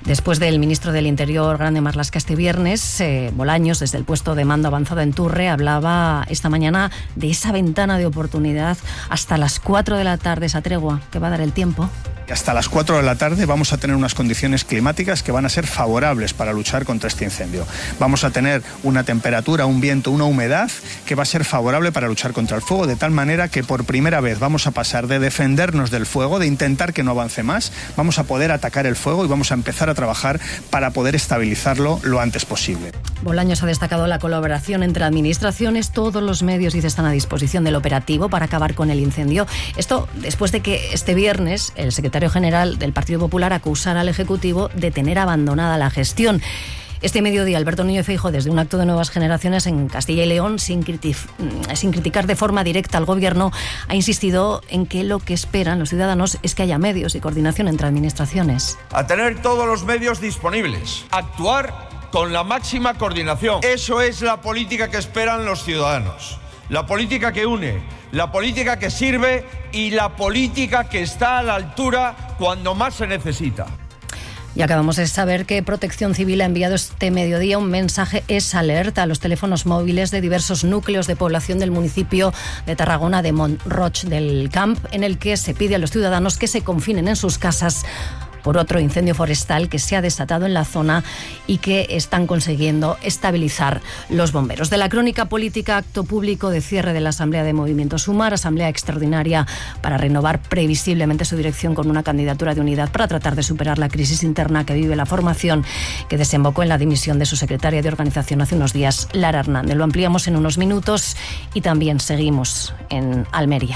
Después del ministro del Interior, Grande Marlaska, este viernes, Bolaños, desde el puesto de mando avanzado en Turre, hablaba esta mañana de esa ventana de oportunidad hasta las 4 de la tarde, esa tregua que va a dar el tiempo. Hasta las 4 de la tarde vamos a tener unas condiciones climáticas que van a ser favorables para luchar contra este incendio. Vamos a tener una temperatura, un viento, una humedad que va a ser favorable para luchar contra el fuego, de tal manera que por primera vez vamos a pasar de defendernos del fuego, de intentar que no avance más, vamos a poder atacar el fuego y vamos a empezar a trabajar para poder estabilizarlo lo antes posible. Bolaños ha destacado la colaboración entre administraciones, todos los medios, dice, están a disposición del operativo para acabar con el incendio. Esto después de que este viernes el secretario general del Partido Popular acusara al Ejecutivo de tener abandonada la gestión. Este mediodía, Alberto Núñez Feijóo, desde un acto de Nuevas Generaciones en Castilla y León, sin criticar de forma directa al Gobierno, ha insistido en que lo que esperan los ciudadanos es que haya medios y coordinación entre administraciones. A tener todos los medios disponibles, actuar con la máxima coordinación. Eso es la política que esperan los ciudadanos. La política que une, la política que sirve y la política que está a la altura cuando más se necesita. Y acabamos de saber que Protección Civil ha enviado este mediodía un mensaje SOS a los teléfonos móviles de diversos núcleos de población del municipio de Tarragona de Mont-Roig del Camp, en el que se pide a los ciudadanos que se confinen en sus casas por otro incendio forestal que se ha desatado en la zona y que están consiguiendo estabilizar los bomberos. De la crónica política, acto público de cierre de la Asamblea de Movimiento Sumar, asamblea extraordinaria para renovar previsiblemente su dirección con una candidatura de unidad para tratar de superar la crisis interna que vive la formación, que desembocó en la dimisión de su secretaria de organización hace unos días, Lara Hernández. Lo ampliamos en unos minutos y también seguimos en Almería.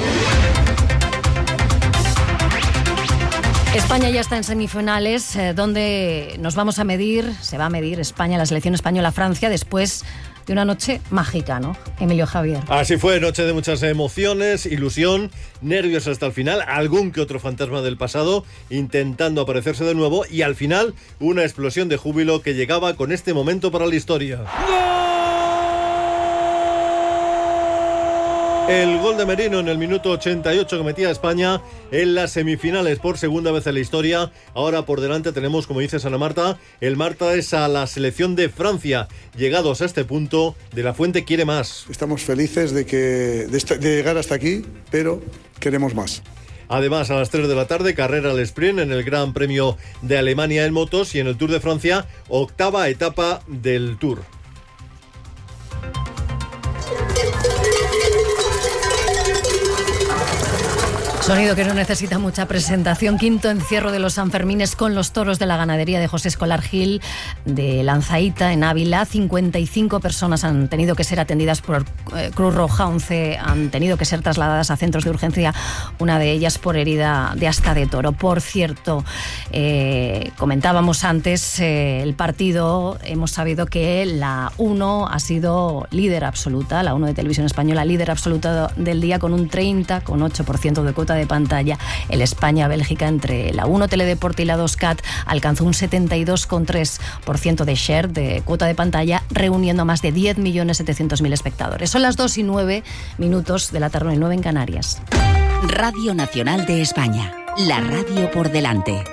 España ya está en semifinales, donde se va a medir España, la selección española a Francia, después de una noche mágica, ¿no, Emilio Javier? Así fue, noche de muchas emociones, ilusión, nervios hasta el final, algún que otro fantasma del pasado intentando aparecerse de nuevo y al final una explosión de júbilo que llegaba con este momento para la historia. ¡Gol! El gol de Merino en el minuto 88 que metía a España en las semifinales por segunda vez en la historia. Ahora por delante tenemos, como dice Ana Marta, el Marta es a la selección de Francia. Llegados a este punto, De la Fuente quiere más. Estamos felices de llegar hasta aquí, pero queremos más. Además, a las 3 de la tarde, carrera al sprint en el Gran Premio de Alemania en motos y en el Tour de Francia, octava etapa del Tour. Sonido que no necesita mucha presentación. Quinto encierro de los Sanfermines con los toros de la ganadería de José Escolar Gil de Lanzaíta, en Ávila. 55 personas han tenido que ser atendidas por Cruz Roja, 11 han tenido que ser trasladadas a centros de urgencia, una de ellas por herida de asta de toro. Por cierto, comentábamos antes el partido, hemos sabido que la 1 ha sido líder absoluta, la 1 de Televisión Española, líder absoluta del día con un 30,8% de cuota de pantalla. El España-Bélgica entre la 1 Teledeporte y la 2 CAT alcanzó un 72,3% de share, de cuota de pantalla, reuniendo a más de 10.700.000 espectadores. Son las 2:09 de la tarde, 9 en Canarias. Radio Nacional de España, la radio por delante.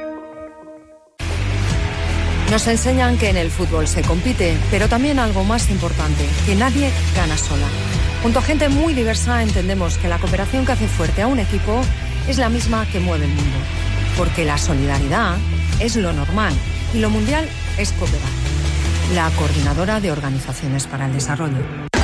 Nos enseñan que en el fútbol se compite, pero también algo más importante, que nadie gana sola. Junto a gente muy diversa entendemos que la cooperación que hace fuerte a un equipo es la misma que mueve el mundo. Porque la solidaridad es lo normal y lo mundial es cooperar. La Coordinadora de Organizaciones para el Desarrollo.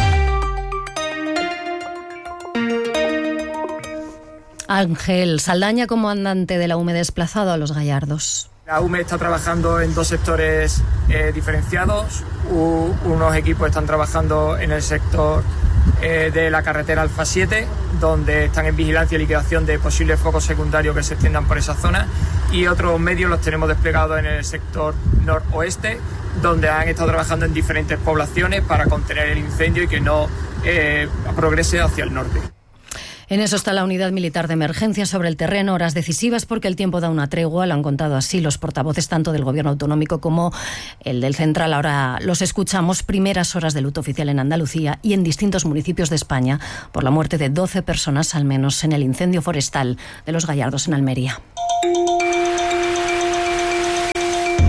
Ángel Saldaña, comandante de la UME, desplazado a Los Gallardos. La UME está trabajando en dos sectores diferenciados. Unos equipos están trabajando en el sector de la carretera Alfa 7, donde están en vigilancia y liquidación de posibles focos secundarios que se extiendan por esa zona, y otros medios los tenemos desplegados en el sector noroeste, donde han estado trabajando en diferentes poblaciones para contener el incendio y que no progrese hacia el norte. En eso está la unidad militar de emergencia sobre el terreno, horas decisivas porque el tiempo da una tregua, lo han contado así los portavoces tanto del Gobierno autonómico como el del Central. Ahora los escuchamos. Primeras horas de luto oficial en Andalucía y en distintos municipios de España por la muerte de 12 personas al menos en el incendio forestal de Los Gallardos en Almería.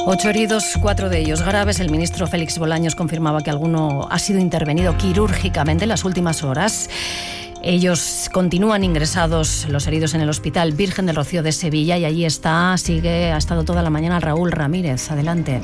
8 heridos, 4 de ellos graves. El ministro Félix Bolaños confirmaba que alguno ha sido intervenido quirúrgicamente en las últimas horas. Ellos continúan ingresados, los heridos, en el Hospital Virgen del Rocío de Sevilla, y allí ha estado toda la mañana Raúl Ramírez. Adelante.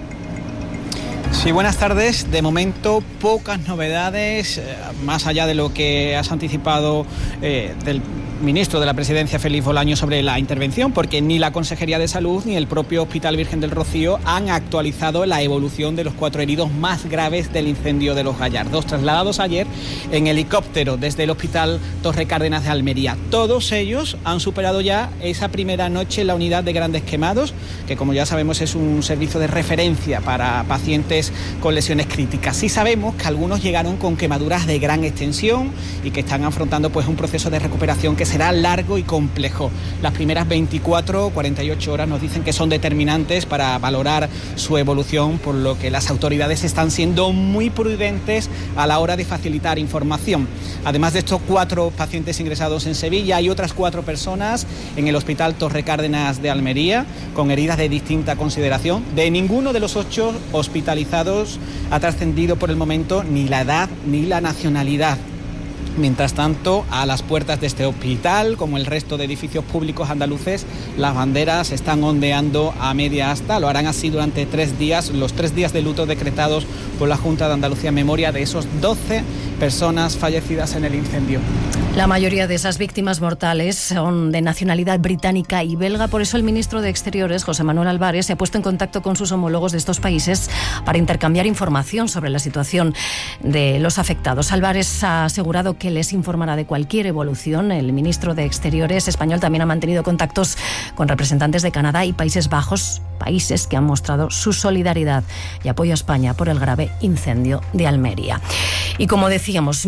Sí, buenas tardes. De momento, pocas novedades, más allá de lo que has anticipado del ministro de la Presidencia, Félix Bolaños, sobre la intervención, porque ni la Consejería de Salud ni el propio Hospital Virgen del Rocío han actualizado la evolución de los 4 heridos más graves del incendio de Los Gallardos, trasladados ayer en helicóptero desde el Hospital Torre Cárdenas de Almería. Todos ellos han superado ya esa primera noche en la unidad de grandes quemados, que, como ya sabemos, es un servicio de referencia para pacientes con lesiones críticas. Sí sabemos que algunos llegaron con quemaduras de gran extensión y que están afrontando pues un proceso de recuperación que será largo y complejo. Las primeras 24 o 48 horas nos dicen que son determinantes para valorar su evolución, por lo que las autoridades están siendo muy prudentes a la hora de facilitar información. Además de estos 4 pacientes ingresados en Sevilla, hay otras 4 personas en el Hospital Torre Cárdenas de Almería con heridas de distinta consideración. De ninguno de los 8 hospitalizados ha trascendido por el momento ni la edad ni la nacionalidad. Mientras tanto, a las puertas de este hospital, como el resto de edificios públicos andaluces, las banderas están ondeando a media asta. Lo harán así durante 3 días, los 3 días de luto decretados por la Junta de Andalucía en memoria de esos 12 personas fallecidas en el incendio. La mayoría de esas víctimas mortales son de nacionalidad británica y belga. Por eso el ministro de Exteriores, José Manuel Álvarez, se ha puesto en contacto con sus homólogos de estos países para intercambiar información sobre la situación de los afectados. Álvarez ha asegurado que les informará de cualquier evolución. El ministro de Exteriores español también ha mantenido contactos con representantes de Canadá y Países Bajos, países que han mostrado su solidaridad y apoyo a España por el grave incendio de Almería. Y como decíamos,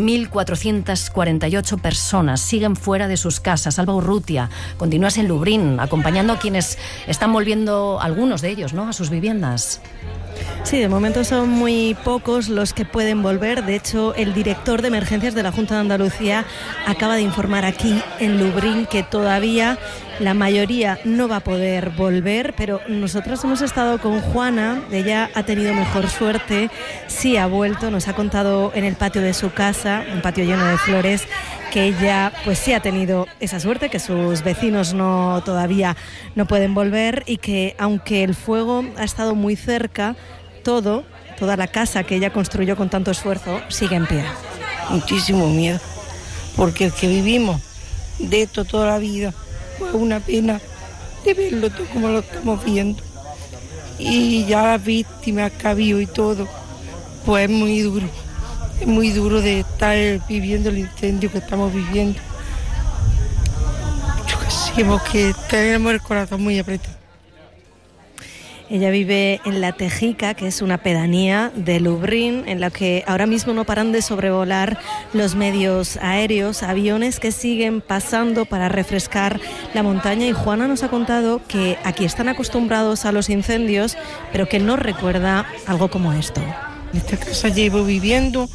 1.448 personas siguen fuera de sus casas. Alba Urrutia, continúas en Lubriñ, acompañando a quienes están volviendo, algunos de ellos, ¿no?, a sus viviendas. Sí, de momento son muy pocos los que pueden volver. De hecho, el director de emergencias de la Junta de Andalucía acaba de informar aquí en Lubriñ que todavía la mayoría no va a poder volver, pero nosotros hemos estado con Juana. Ella ha tenido mejor suerte, sí ha vuelto, nos ha contado en el patio de su casa, un patio lleno de flores, que ella pues sí ha tenido esa suerte, que sus vecinos todavía no pueden volver, y que aunque el fuego ha estado muy cerca, toda la casa que ella construyó con tanto esfuerzo sigue en pie. Muchísimo miedo, porque el que vivimos de esto toda la vida fue una pena de verlo todo como lo estamos viendo, y ya las víctimas que ha habido y todo, pues es muy duro de estar viviendo el incendio que estamos viviendo. Yo que sí, porque tenemos el corazón muy apretado. Ella vive en La Tejica, que es una pedanía de Lubriñ, en la que ahora mismo no paran de sobrevolar los medios aéreos, aviones que siguen pasando para refrescar la montaña. Y Juana nos ha contado que aquí están acostumbrados a los incendios, pero que no recuerda algo como esto. En esta casa llevo viviendo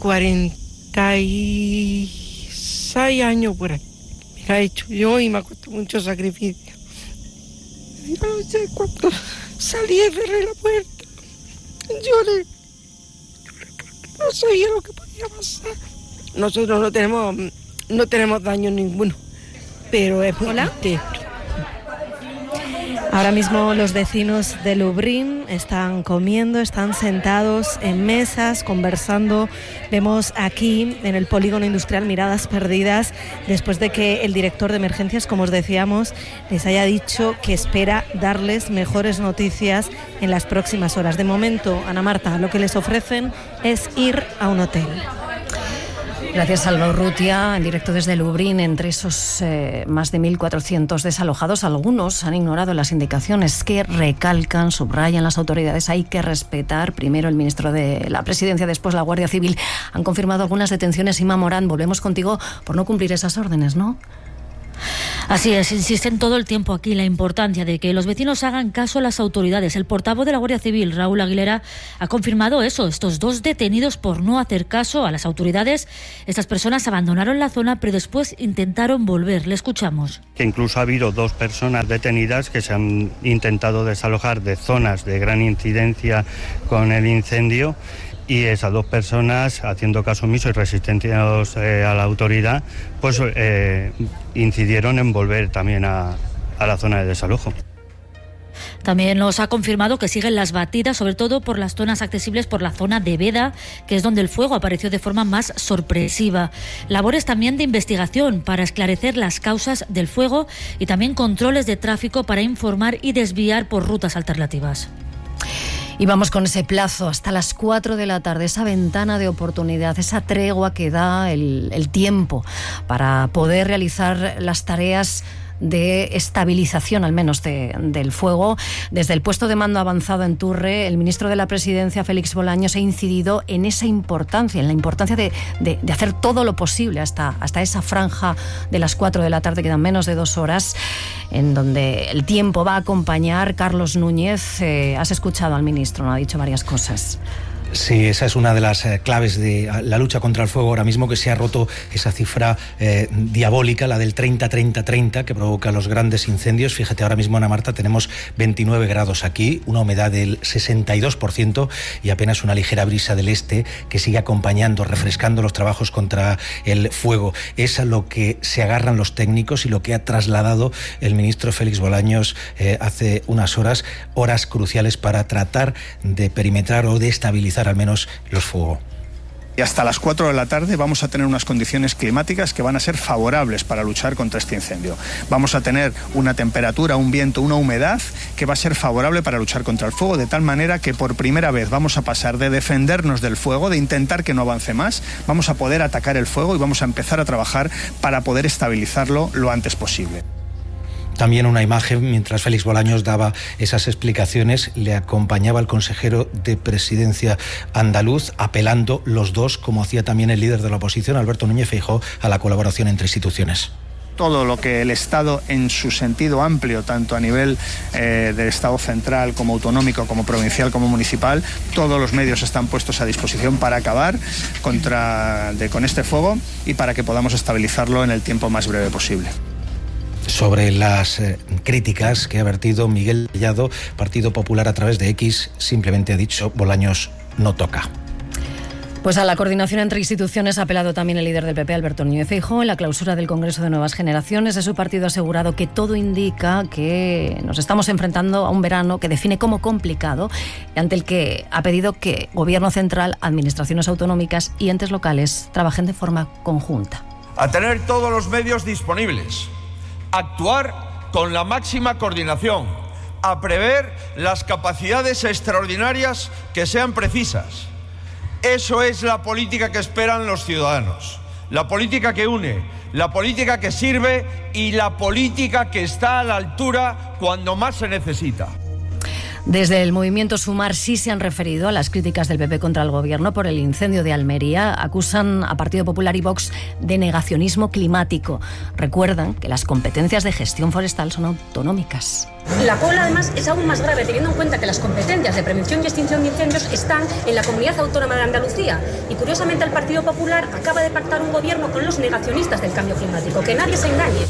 46 años por ahí. Me la he hecho yo y me ha costado mucho sacrificio. Yo no sé cuánto salí y cerré la puerta. Lloré porque no sabía lo que podía pasar. Nosotros no tenemos daño ninguno, pero es muy triste. Ahora mismo los vecinos de Lubriñ están comiendo, están sentados en mesas, conversando. Vemos aquí en el polígono industrial miradas perdidas después de que el director de emergencias, como os decíamos, les haya dicho que espera darles mejores noticias en las próximas horas. De momento, Ana Marta, lo que les ofrecen es ir a un hotel. Gracias, Alba Urrutia, en directo desde Lubriñ. Entre esos más de 1.400 desalojados, algunos han ignorado las indicaciones que recalcan, subrayan las autoridades. Hay que respetar. Primero el ministro de la Presidencia, después la Guardia Civil. Han confirmado algunas detenciones. Inma Morán, volvemos contigo por no cumplir esas órdenes, ¿no? Así es, insisten todo el tiempo aquí la importancia de que los vecinos hagan caso a las autoridades. El portavoz de la Guardia Civil, Raúl Aguilera, ha confirmado eso, estos 2 detenidos por no hacer caso a las autoridades. Estas personas abandonaron la zona, pero después intentaron volver. Le escuchamos. Que incluso ha habido 2 personas detenidas que se han intentado desalojar de zonas de gran incidencia con el incendio. Y esas 2 personas, haciendo caso omiso y resistiendo a la autoridad, pues incidieron en volver también a la zona de desalojo. También nos ha confirmado que siguen las batidas, sobre todo por las zonas accesibles por la zona de Veda, que es donde el fuego apareció de forma más sorpresiva. Labores también de investigación para esclarecer las causas del fuego y también controles de tráfico para informar y desviar por rutas alternativas. Y vamos con ese plazo hasta las 4 de la tarde, esa ventana de oportunidad, esa tregua que da el tiempo para poder realizar las tareas de estabilización, al menos del fuego. Desde el puesto de mando avanzado en Turre, el ministro de la Presidencia, Félix Bolaños, ha incidido en esa importancia, en la importancia de hacer todo lo posible hasta esa franja de las 4 de la tarde, quedan menos de 2 horas, en donde el tiempo va a acompañar. Carlos Núñez, has escuchado al ministro, ¿no? Ha dicho varias cosas. Sí, esa es una de las claves de la lucha contra el fuego ahora mismo, que se ha roto esa cifra diabólica, la del 30-30-30, que provoca los grandes incendios. Fíjate, ahora mismo, Ana Marta, tenemos 29 grados aquí, una humedad del 62% y apenas una ligera brisa del este que sigue acompañando, refrescando los trabajos contra el fuego. Es a lo que se agarran los técnicos y lo que ha trasladado el ministro Félix Bolaños hace unas horas cruciales para tratar de perimetrar o de estabilizar al menos los fuegos. Y hasta las 4 de la tarde vamos a tener unas condiciones climáticas que van a ser favorables para luchar contra este incendio. Vamos a tener una temperatura, un viento, una humedad que va a ser favorable para luchar contra el fuego, de tal manera que por primera vez vamos a pasar de defendernos del fuego, de intentar que no avance más, vamos a poder atacar el fuego y vamos a empezar a trabajar para poder estabilizarlo lo antes posible. También una imagen, mientras Félix Bolaños daba esas explicaciones, le acompañaba el consejero de Presidencia andaluz, apelando los dos, como hacía también el líder de la oposición, Alberto Núñez Feijóo, a la colaboración entre instituciones. Todo lo que el Estado, en su sentido amplio, tanto a nivel del Estado central como autonómico, como provincial, como municipal, todos los medios están puestos a disposición para acabar con este fuego y para que podamos estabilizarlo en el tiempo más breve posible. Sobre las críticas que ha vertido Miguel Tellado, Partido Popular, a través de X, simplemente ha dicho: Bolaños no toca. Pues a la coordinación entre instituciones ha apelado también el líder del PP, Alberto Núñez Feijóo. En la clausura del Congreso de Nuevas Generaciones de su partido ha asegurado que todo indica que nos estamos enfrentando a un verano que define como complicado, ante el que ha pedido que Gobierno central, administraciones autonómicas y entes locales trabajen de forma conjunta. A tener todos los medios disponibles, actuar con la máxima coordinación, a prever las capacidades extraordinarias que sean precisas. Eso es la política que esperan los ciudadanos, la política que une, la política que sirve y la política que está a la altura cuando más se necesita. Desde el movimiento Sumar sí se han referido a las críticas del PP contra el Gobierno por el incendio de Almería. Acusan a Partido Popular y Vox de negacionismo climático. Recuerdan que las competencias de gestión forestal son autonómicas. La cola, además, es aún más grave teniendo en cuenta que las competencias de prevención y extinción de incendios están en la Comunidad Autónoma de Andalucía. Y curiosamente el Partido Popular acaba de pactar un gobierno con los negacionistas del cambio climático. Que nadie se engañe.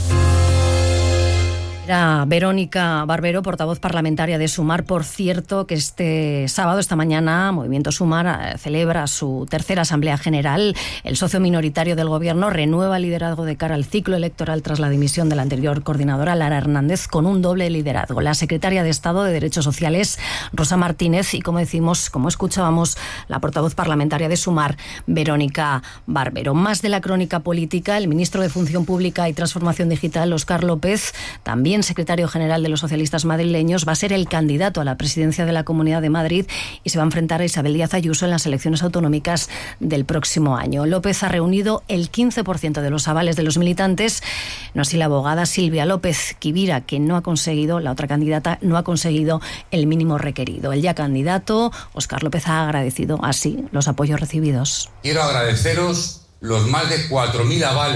Era Verónica Barbero, portavoz parlamentaria de Sumar. Por cierto, que esta mañana, Movimiento Sumar celebra su tercera Asamblea General. El socio minoritario del Gobierno renueva el liderazgo de cara al ciclo electoral tras la dimisión de la anterior coordinadora, Lara Hernández, con un doble liderazgo. La secretaria de Estado de Derechos Sociales, Rosa Martínez, y como escuchábamos, la portavoz parlamentaria de Sumar, Verónica Barbero. Más de la crónica política, el ministro de Función Pública y Transformación Digital, Óscar López, también secretario general de los socialistas madrileños, va a ser el candidato a la presidencia de la Comunidad de Madrid y se va a enfrentar a Isabel Díaz Ayuso en las elecciones autonómicas del próximo año. López ha reunido el 15% de los avales de los militantes, no así la abogada Silvia López Quivira, que no ha conseguido, la otra candidata, no ha conseguido el mínimo requerido. El ya candidato, Óscar López, ha agradecido así los apoyos recibidos. Quiero agradeceros los más de 4.000 avales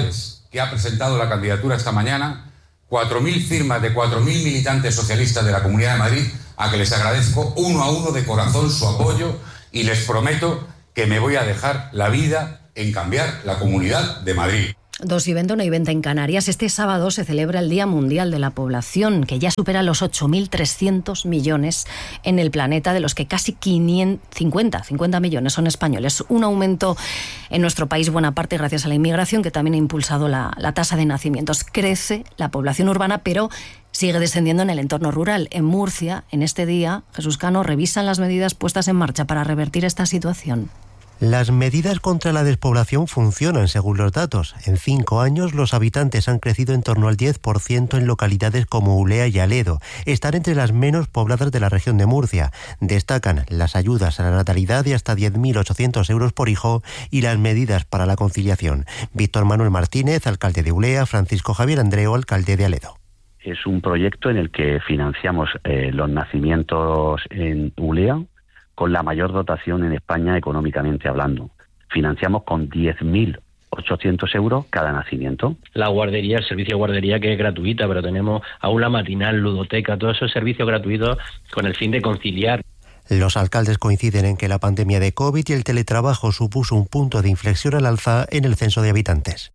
que ha presentado la candidatura esta mañana, 4.000 firmas de 4.000 militantes socialistas de la Comunidad de Madrid, a que les agradezco uno a uno de corazón su apoyo y les prometo que me voy a dejar la vida en cambiar la Comunidad de Madrid. 2:20, 1:20 en Canarias. Este sábado se celebra el Día Mundial de la Población, que ya supera los 8.300 millones en el planeta, de los que casi 50 millones son españoles. Un aumento en nuestro país, buena parte gracias a la inmigración, que también ha impulsado la tasa de nacimientos. Crece la población urbana, pero sigue descendiendo en el entorno rural. En Murcia, en este día, Jesús Cano, revisan las medidas puestas en marcha para revertir esta situación. Las medidas contra la despoblación funcionan según los datos. En 5 años los habitantes han crecido en torno al 10% en localidades como Ulea y Aledo. Están entre las menos pobladas de la región de Murcia. Destacan las ayudas a la natalidad de hasta 10.800 euros por hijo y las medidas para la conciliación. Víctor Manuel Martínez, alcalde de Ulea, Francisco Javier Andreu, alcalde de Aledo. Es un proyecto en el que financiamos los nacimientos en Ulea con la mayor dotación en España económicamente hablando. Financiamos con 10.800 euros cada nacimiento. La guardería, el servicio de guardería, que es gratuita, pero tenemos aula matinal, ludoteca, todos esos servicios gratuitos con el fin de conciliar. Los alcaldes coinciden en que la pandemia de COVID y el teletrabajo supuso un punto de inflexión al alza en el censo de habitantes.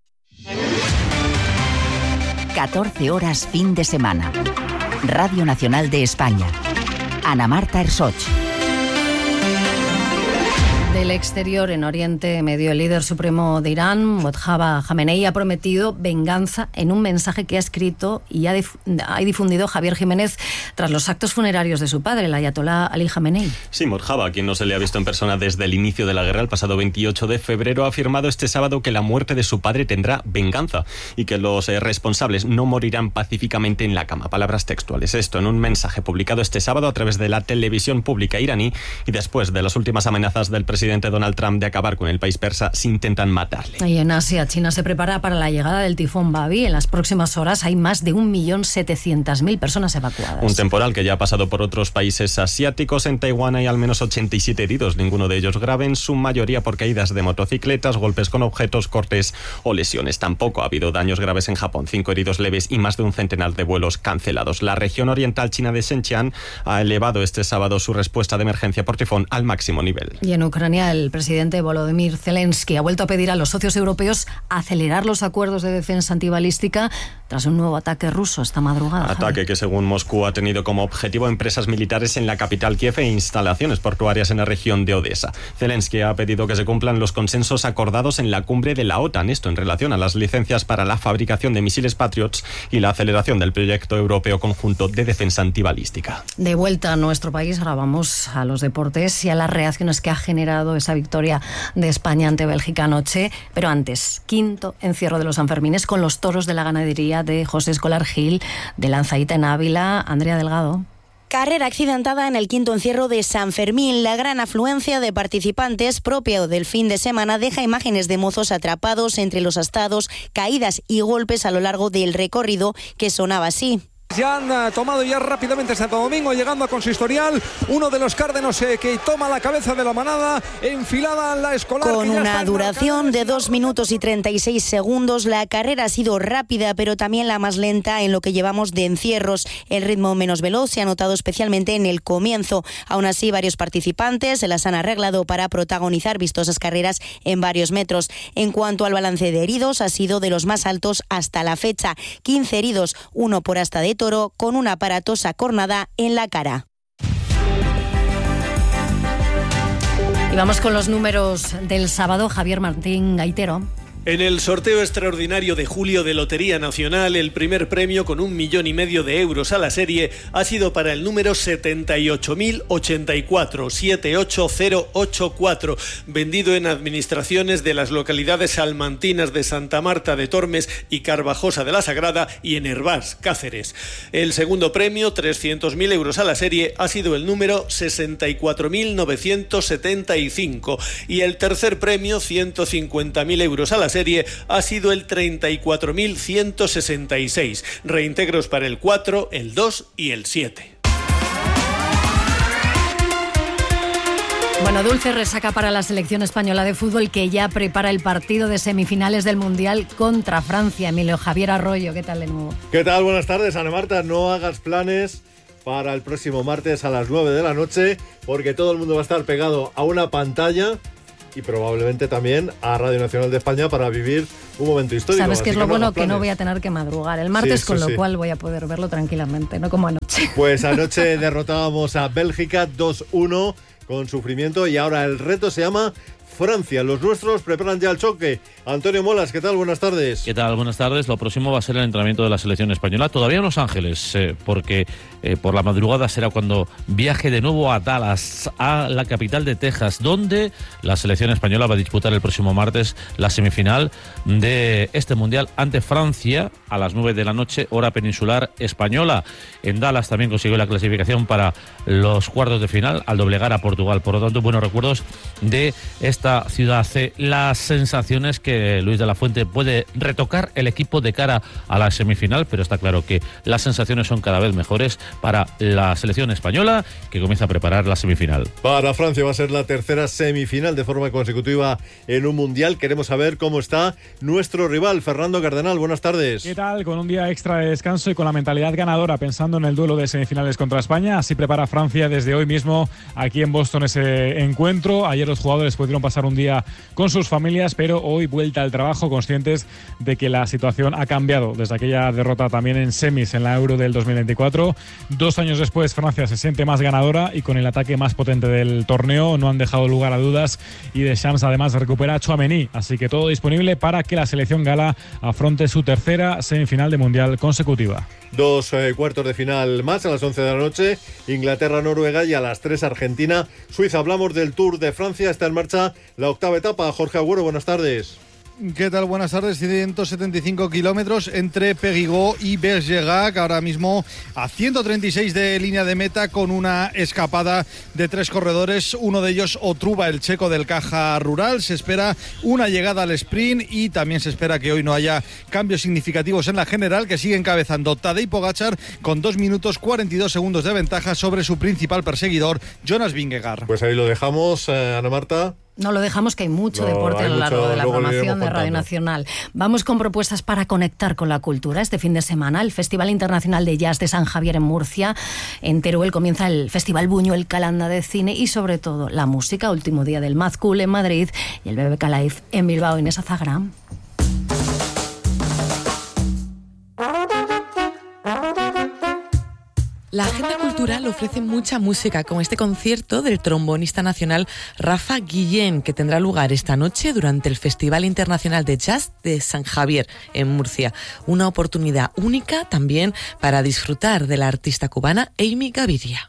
14 horas fin de semana. Radio Nacional de España. Ana Marta Ersoch. Del exterior, en Oriente Medio, el líder supremo de Irán, Mojtaba Jamenei, ha prometido venganza en un mensaje que ha escrito y ha difundido Javier Jiménez tras los actos funerarios de su padre, el ayatolá Ali Jamenei. Sí, Mojtaba, quien no se le ha visto en persona desde el inicio de la guerra, el pasado 28 de febrero, ha afirmado este sábado que la muerte de su padre tendrá venganza y que los responsables no morirán pacíficamente en la cama. Palabras textuales. Esto en un mensaje publicado este sábado a través de la televisión pública iraní, y después de las últimas amenazas del presidente Donald Trump de acabar con el país persa si intentan matarle. Y en Asia, China se prepara para la llegada del tifón Babi. En las próximas horas hay más de 1.700.000 personas evacuadas. Un temporal que ya ha pasado por otros países asiáticos. En Taiwán hay al menos 87 heridos, ninguno de ellos grave, en su mayoría por caídas de motocicletas, golpes con objetos, cortes o lesiones. Tampoco ha habido daños graves en Japón, 5 heridos leves y más de un centenar de vuelos cancelados. La región oriental china de Xinjiang ha elevado este sábado su respuesta de emergencia por tifón al máximo nivel. Y en Ucrania, el presidente Volodymyr Zelensky ha vuelto a pedir a los socios europeos acelerar los acuerdos de defensa antibalística tras un nuevo ataque ruso esta madrugada. Ataque que, según Moscú, ha tenido como objetivo empresas militares en la capital Kiev e instalaciones portuarias en la región de Odessa. Zelensky ha pedido que se cumplan los consensos acordados en la cumbre de la OTAN, esto en relación a las licencias para la fabricación de misiles Patriots y la aceleración del proyecto europeo conjunto de defensa antibalística. De vuelta a nuestro país, ahora vamos a los deportes y a las reacciones que ha generado esa victoria de España ante Bélgica anoche. Pero antes, quinto encierro de los Sanfermines con los toros de la ganadería de José Escolar Gil de Lanzaíta en Ávila. Andrea Delgado. Carrera accidentada en el quinto encierro de San Fermín. La gran afluencia de participantes propio del fin de semana deja imágenes de mozos atrapados entre los astados, caídas y golpes a lo largo del recorrido que sonaba así. Ya han tomado ya rápidamente Santo Domingo, llegando a Consistorial, uno de los cárdenos que toma la cabeza de la manada, enfilada la Escolar. Con una duración de 2 minutos y 36 segundos, la carrera ha sido rápida, pero también la más lenta en lo que llevamos de encierros. El ritmo menos veloz se ha notado especialmente en el comienzo. Aún así, varios participantes se las han arreglado para protagonizar vistosas carreras en varios metros. En cuanto al balance de heridos, ha sido de los más altos hasta la fecha. 15 heridos, uno por asta de toro, con una aparatosa cornada en la cara. Y vamos con los números del sábado. Javier Martín Gaitero. En el sorteo extraordinario de julio de Lotería Nacional, el primer premio con 1,5 millones de euros a la serie ha sido para el número 78.084, 78084, vendido en administraciones de las localidades salmantinas de Santa Marta de Tormes y Carvajosa de la Sagrada y en Hervás, Cáceres. El segundo premio, 300.000 euros a la serie, ha sido el número 64.975 y el tercer premio, 150.000 euros a la serie, ha sido el 34.166. Reintegros para el 4, el 2 y el 7. Bueno, dulce resaca para la selección española de fútbol, que ya prepara el partido de semifinales del Mundial contra Francia. Emilio Javier Arroyo, ¿qué tal de nuevo? ¿Qué tal? Buenas tardes, Ana Marta. No hagas planes para el próximo martes a las 9 de la noche, porque todo el mundo va a estar pegado a una pantalla y probablemente también a Radio Nacional de España para vivir un momento histórico. ¿Sabes qué es lo bueno? Que no planes. voy a tener que madrugar el martes, Sí, con lo sí. cual voy a poder verlo tranquilamente, no como anoche. Pues anoche derrotábamos a Bélgica 2-1 con sufrimiento, y ahora el reto se llama Francia. Los nuestros preparan ya el choque. Antonio Molas, ¿qué tal? Buenas tardes. ¿Qué tal? Buenas tardes. Lo próximo va a ser el entrenamiento de la selección española, todavía en Los Ángeles, porque por la madrugada será cuando viaje de nuevo a Dallas, a la capital de Texas, donde la selección española va a disputar el próximo martes la semifinal de este Mundial ante Francia a las 9 de la noche, hora peninsular española. En Dallas también consiguió la clasificación para los cuartos de final al doblegar a Portugal. Por lo tanto, buenos recuerdos de esta ciudad C. Las sensaciones que Luis de la Fuente puede retocar el equipo de cara a la semifinal, pero está claro que las sensaciones son cada vez mejores para la selección española, que comienza a preparar la semifinal. Para Francia va a ser la tercera semifinal de forma consecutiva en un Mundial. Queremos saber cómo está nuestro rival, Fernando Cardenal. Buenas tardes. ¿Qué tal? Con un día extra de descanso y con la mentalidad ganadora, pensando en el duelo de semifinales contra España. Así prepara Francia desde hoy mismo aquí en Boston ese encuentro. Ayer los jugadores pudieron pasar un día con sus familias, pero hoy vuelta al trabajo, conscientes de que la situación ha cambiado desde aquella derrota también en semis en la Euro del 2024. 2 años después, Francia se siente más ganadora y con el ataque más potente del torneo. No han dejado lugar a dudas, y Deschamps además recupera a Tchouaméni, así que todo disponible para que la selección gala afronte su tercera semifinal de Mundial consecutiva. 2 cuartos de final más a las 11 de la noche, Inglaterra-Noruega, y a las 3 Argentina-Suiza. Hablamos del Tour de Francia, está en marcha la octava etapa. Jorge Agüero, buenas tardes. ¿Qué tal? Buenas tardes. 175 kilómetros entre Périgueux y Bergerac, ahora mismo a 136 de línea de meta, con una escapada de 3 corredores, uno de ellos Otruba, el checo del Caja Rural. Se espera una llegada al sprint, y también se espera que hoy no haya cambios significativos en la general, que sigue encabezando Tadej Pogačar con 2 minutos 42 segundos de ventaja sobre su principal perseguidor, Jonas Vingegaard. Pues ahí lo dejamos, Ana Marta. No lo dejamos, que hay mucho deporte a lo largo de la programación de Radio Nacional. Vamos con propuestas para conectar con la cultura. Este fin de semana, el Festival Internacional de Jazz de San Javier en Murcia. En Teruel comienza el Festival Buñuel Calanda de Cine, y sobre todo la música. Último día del Mad Cool en Madrid y el BBK Live en Bilbao. Inés Azagrán. La agenda cultural ofrece mucha música, como este concierto del trombonista nacional Rafa Guillén, que tendrá lugar esta noche durante el Festival Internacional de Jazz de San Javier en Murcia. Una oportunidad única también para disfrutar de la artista cubana Amy Gaviria.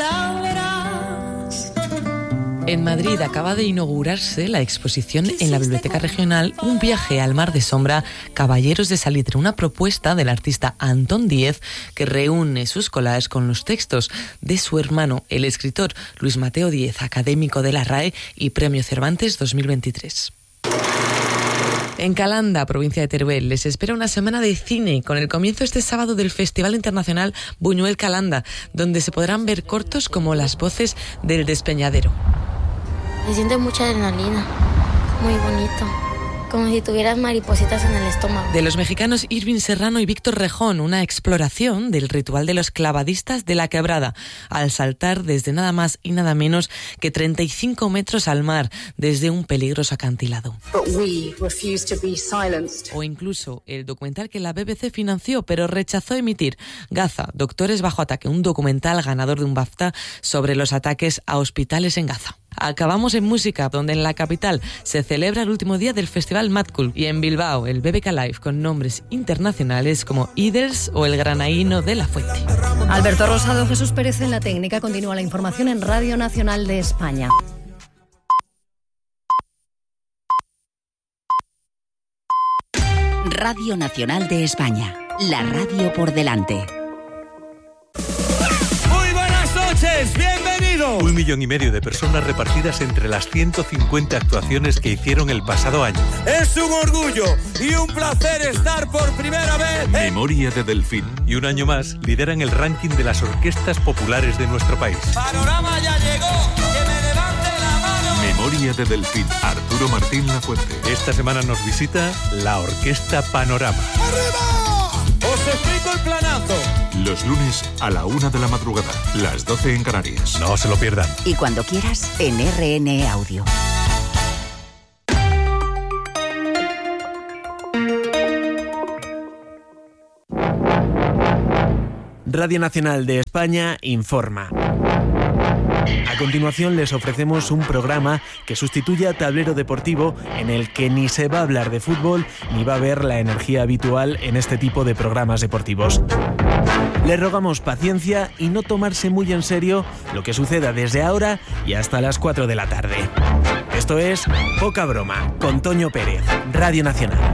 En Madrid acaba de inaugurarse la exposición en la Biblioteca Regional Un viaje al mar de sombra, Caballeros de Salitre, una propuesta del artista Antón Díez, que reúne sus collages con los textos de su hermano, el escritor Luis Mateo Díez, académico de la RAE y Premio Cervantes 2023. En Calanda, provincia de Teruel, les espera una semana de cine con el comienzo este sábado del Festival Internacional Buñuel Calanda, donde se podrán ver cortos como Las voces del despeñadero. Se siente mucha adrenalina, muy bonito, como si tuvieras maripositas en el estómago. De los mexicanos Irving Serrano y Víctor Rejón, una exploración del ritual de los clavadistas de la Quebrada, al saltar desde nada más y nada menos que 35 metros al mar, desde un peligroso acantilado. O incluso el documental que la BBC financió pero rechazó emitir, Gaza, Doctores bajo ataque, un documental ganador de un BAFTA sobre los ataques a hospitales en Gaza. Acabamos en música, donde en la capital se celebra el último día del Festival Mad Cool, y en Bilbao el BBK Live, con nombres internacionales como Iders o el Granaíno de la Fuente. Alberto Rosado, Jesús Pérez en la técnica. Continúa la información en Radio Nacional de España. Radio Nacional de España, la radio por delante. Muy buenas noches, bienvenidos. 1,5 millones de personas repartidas entre las 150 actuaciones que hicieron el pasado año. Es un orgullo y un placer estar por primera vez en Memoria de Delfín. Y un año más lideran el ranking de las orquestas populares de nuestro país. Panorama ya llegó, que me levante la mano. Memoria de Delfín, Arturo Martín Lafuente. Esta semana nos visita la Orquesta Panorama. ¡Arriba! ¡Os explico el planazo! Los lunes a la 1 de la madrugada, las 12 en Canarias. No se lo pierdan. Y cuando quieras, en RN Audio. Radio Nacional de España informa. A continuación les ofrecemos un programa que sustituye a Tablero Deportivo, en el que ni se va a hablar de fútbol ni va a haber la energía habitual en este tipo de programas deportivos. Les rogamos paciencia y no tomarse muy en serio lo que suceda desde ahora y hasta las 4 de la tarde. Esto es Poca Broma, con Toño Pérez, Radio Nacional.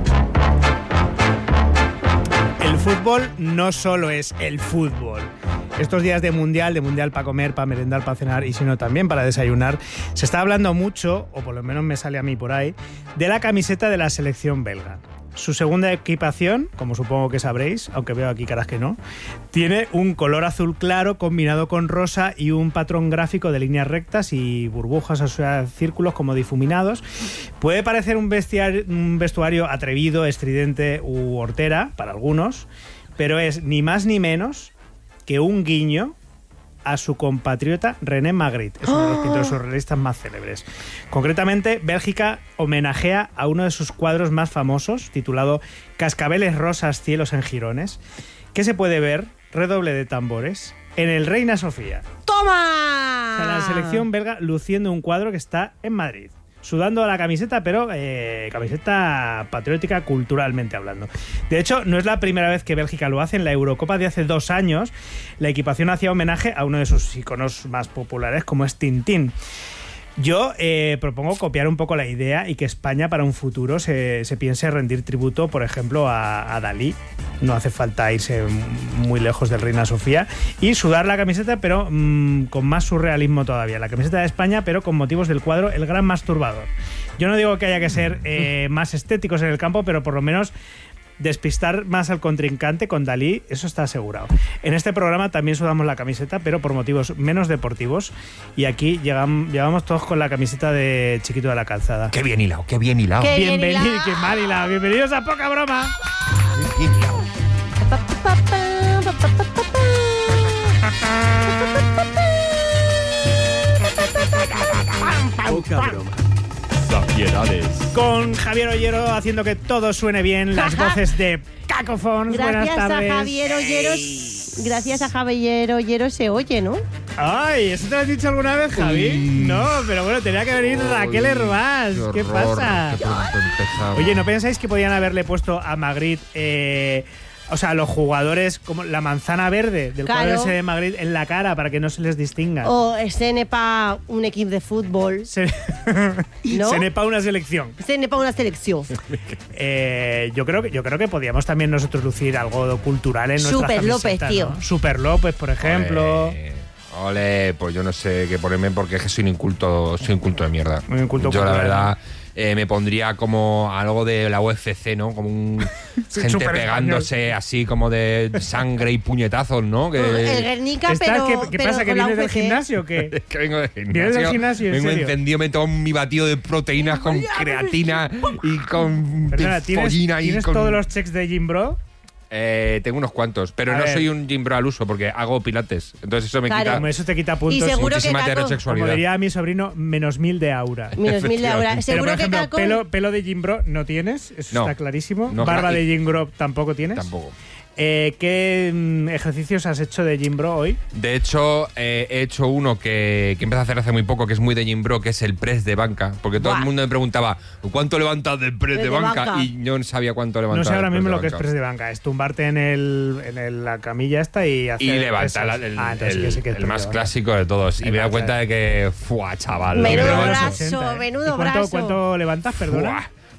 El fútbol no solo es el fútbol. Estos días de mundial para comer, para merendar, para cenar y sino también para desayunar, se está hablando mucho, o por lo menos me sale a mí por ahí, de la camiseta de la selección belga. Su segunda equipación, como supongo que sabréis, aunque veo aquí caras que no, tiene un color azul claro combinado con rosa y un patrón gráfico de líneas rectas y burbujas, o sea, círculos como difuminados. Puede parecer un vestuario atrevido, estridente u hortera para algunos, pero es ni más ni menos que un guiño a su compatriota René Magritte. Es uno de los pintores surrealistas más célebres. Concretamente, Bélgica homenajea a uno de sus cuadros más famosos, titulado Cascabeles rosas, cielos en jirones, que se puede ver, redoble de tambores, en el Reina Sofía. ¡Toma! O sea, la selección belga luciendo un cuadro que está en Madrid. Sudando a la camiseta, pero camiseta patriótica culturalmente hablando. De hecho, no es la primera vez que Bélgica lo hace. En la Eurocopa de hace 2 años, la equipación hacía homenaje a uno de sus iconos más populares, como es Tintín. Yo propongo copiar un poco la idea y que España para un futuro se piense rendir tributo, por ejemplo, a Dalí. No hace falta irse muy lejos del Reina Sofía. Y sudar la camiseta, pero con más surrealismo todavía. La camiseta de España, pero con motivos del cuadro El Gran Masturbador. Yo no digo que haya que ser más estéticos en el campo, pero por lo menos despistar más al contrincante con Dalí, eso está asegurado. En este programa también sudamos la camiseta, pero por motivos menos deportivos. Y aquí llevamos todos con la camiseta de Chiquito de la Calzada. Qué bien hilado, qué bien hilado. Bienvenidos, qué mal hilado. Bienvenidos a Poca Broma. Bien hilado. Poca Broma. Con Javier Ollero haciendo que todo suene bien, las voces de Cacofons. Buenas tardes. Gracias a Javier Ollero se oye, ¿no? Ay, ¿eso te lo has dicho alguna vez, Javi? No, pero bueno, tenía que venir Raquel Hervás. ¿Qué pasa? Oye, ¿no pensáis que podían haberle puesto a Magritte o sea, los jugadores como la manzana verde del cuadro ese de Magritte en la cara para que no se les distinga? O ce n'est pas un equipo de fútbol. ¿No? Ce n'est pas una selección. Ce n'est pas una selección. Yo creo que podíamos también nosotros lucir algo cultural en nuestra Super López, tío. ¿no? Super López, por ejemplo. Ole, pues yo no sé qué ponerme porque es que soy un inculto de mierda. Muy inculto yo, cultural. la verdad, me pondría como algo de la UFC, ¿no? Como gente pegándose así como de sangre y puñetazos, ¿no? El Guernica, ¿Qué pasa? ¿Que vienes del gimnasio o qué? Es que vengo del gimnasio. ¿Vienes del gimnasio, en vengo serio? encendido, me tomo mi batido de proteínas con creatina y con Perdona, follina. ¿tienes todos los checks de Gym Bro? Tengo unos cuantos, pero no soy un gym bro al uso porque hago pilates. Entonces eso me quita. Eso te quita puntos. Y seguro muchísima que heterosexualidad. Como diría mi sobrino, -1000 de aura. -1000 de aura. Pero, Seguro por ejemplo, que pelo de gym bro no tienes, eso No. está clarísimo. No, Barba y- de gym bro tampoco tienes. Tampoco. ¿Qué ejercicios has hecho de gym bro hoy? De hecho, he hecho uno que empecé a hacer hace muy poco, que es muy de gym bro, que es el press de banca. Porque todo el mundo me preguntaba, ¿cuánto levantas del press de banca? Y yo no sabía cuánto levantaba. No sé ahora del press mismo de lo que es banca. press de banca. Es tumbarte en la camilla esta y hacer. Y levantar pesas. Entonces que sí que es el press más de banca. clásico de todos. Y me he dado cuenta de que, ¡fua, chaval! Menudo Pero de los brazo, 80, ¿eh? menudo ¿Y brazo. ¿Cuánto levantas, perdona? ¡Fua!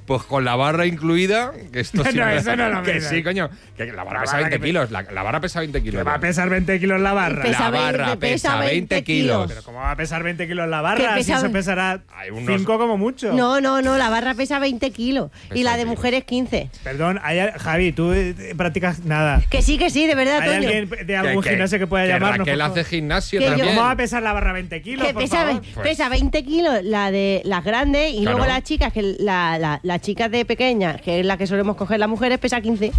Pues con la barra incluida, que esto sí. No, eso no lo que miras. sí, coño. Que la barra pesa 20 kilos. La barra pesa 20 kilos. ¿Va a pesar 20 kilos la barra? La barra pesa 20 kilos. ¿Pero cómo va a pesar 20 kilos la barra? Si eso pesará unos- 5 como mucho. No, la barra pesa 20 kilos y la de mujeres 15. Perdón, Javi, tú practicas nada. Que sí, de verdad, ¿Hay Toño. alguien de algún gimnasio que pueda llamarnos? Raquel por favor? hace gimnasio Que también. ¿Cómo va a pesar la barra 20 kilos, Que por pesa, favor? pesa 20 kilos la de las grandes y Claro. luego las chicas, que las chicas de pequeñas, que es la que solemos coger las mujeres, pesa 15.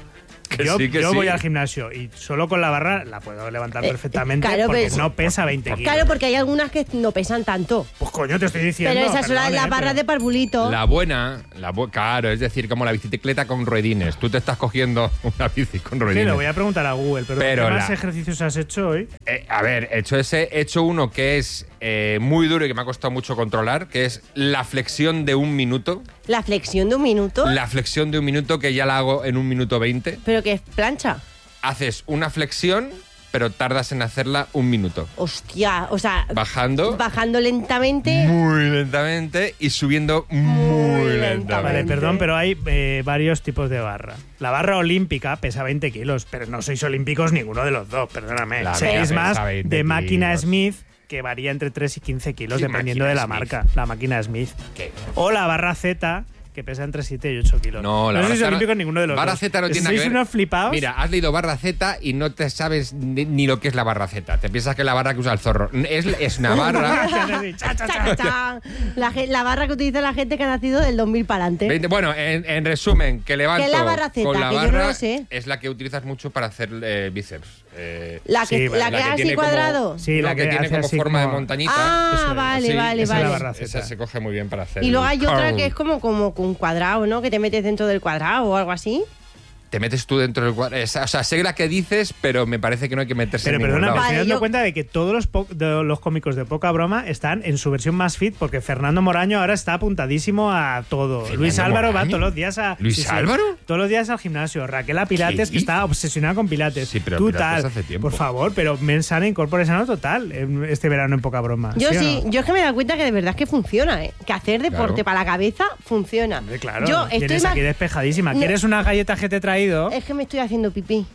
Yo voy al gimnasio y solo con la barra la puedo levantar perfectamente claro, porque pero- no pesa 20 kilos. Claro, porque hay algunas que no pesan tanto. Pues coño, te estoy diciendo. Pero esas son perdón, las barras pero- de parvulito. La buena, claro, es decir, como la bicicleta con ruedines. Tú te estás cogiendo una bici con Sí, ruedines. lo voy a preguntar a Google, pero ¿qué más la- ejercicios has hecho hoy? A ver, he hecho uno que es muy duro y que me ha costado mucho controlar, que es la flexión de 1 minuto. La flexión de 1 minuto. La flexión de 1 minuto, que ya la hago en 1 minuto 20. Pero que es plancha. Haces una flexión, pero tardas en hacerla 1 minuto. Hostia, o sea, Bajando bajando lentamente. muy lentamente y subiendo muy lentamente. Vale, perdón, pero hay varios tipos de barra. La barra olímpica pesa 20 kilos, pero no sois olímpicos ninguno de los dos, perdóname. La Seis pesa más 20 de máquina kilos. Smith, que varía entre 3 y 15 kilos, ¿Qué dependiendo máquina de la Smith? marca. La máquina Smith. ¿Qué? O la barra Z, que pesa entre 7 y 8 kilos. No, la no barra sois Z olímpicos ninguno de los barra dos. Z no tiene nada que ¿Sois ver. unos flipados? Mira, has leído barra Z y no te sabes ni lo que es la barra Z. Te piensas que es la barra que usa el zorro. Es una barra. Cha, cha, cha. La barra que utiliza la gente que ha nacido del 2000 para adelante. Bueno, en resumen, que levanto ¿Qué es la barra Z? con la Que yo barra no lo sé. es la que utilizas mucho para hacer bíceps. La que es así tiene como- cuadrado. Sí, la la que que tiene hace como así forma de como- montañita. Ah, vale, vale, esa vale. es la barra Z. Esa se coge muy bien para hacer. Y luego hay otra curl. que es como con cuadrado, ¿no? Que te metes dentro del cuadrado o algo así. Te metes tú dentro del cuadro. O sea, sé la que dices, pero me parece que no hay que meterse Pero en ningún perdona, me lado. estoy dando cuenta de que todos los cómicos de poca broma están en su versión más fit, porque Fernando Moraño ahora está apuntadísimo a todo. ¿Fernando Luis Álvaro va Moraño? todos los días a... ¿Luis Álvaro? Todos los días al gimnasio. Raquel a Pilates, ¿Qué? que está obsesionada con Pilates. Sí, pero Tú Pilates tal. hace tiempo. Por favor, pero Mensana incorpora sano total este verano en poca broma. Yo o sí, no? yo es que me he dado cuenta que de verdad es que funciona, ¿eh? Que hacer deporte Claro. para la cabeza funciona. Hombre, claro, Yo estoy vienes aquí despejadísima. No. ¿Quieres unas galletas que te he traído? Es que me estoy haciendo pipí.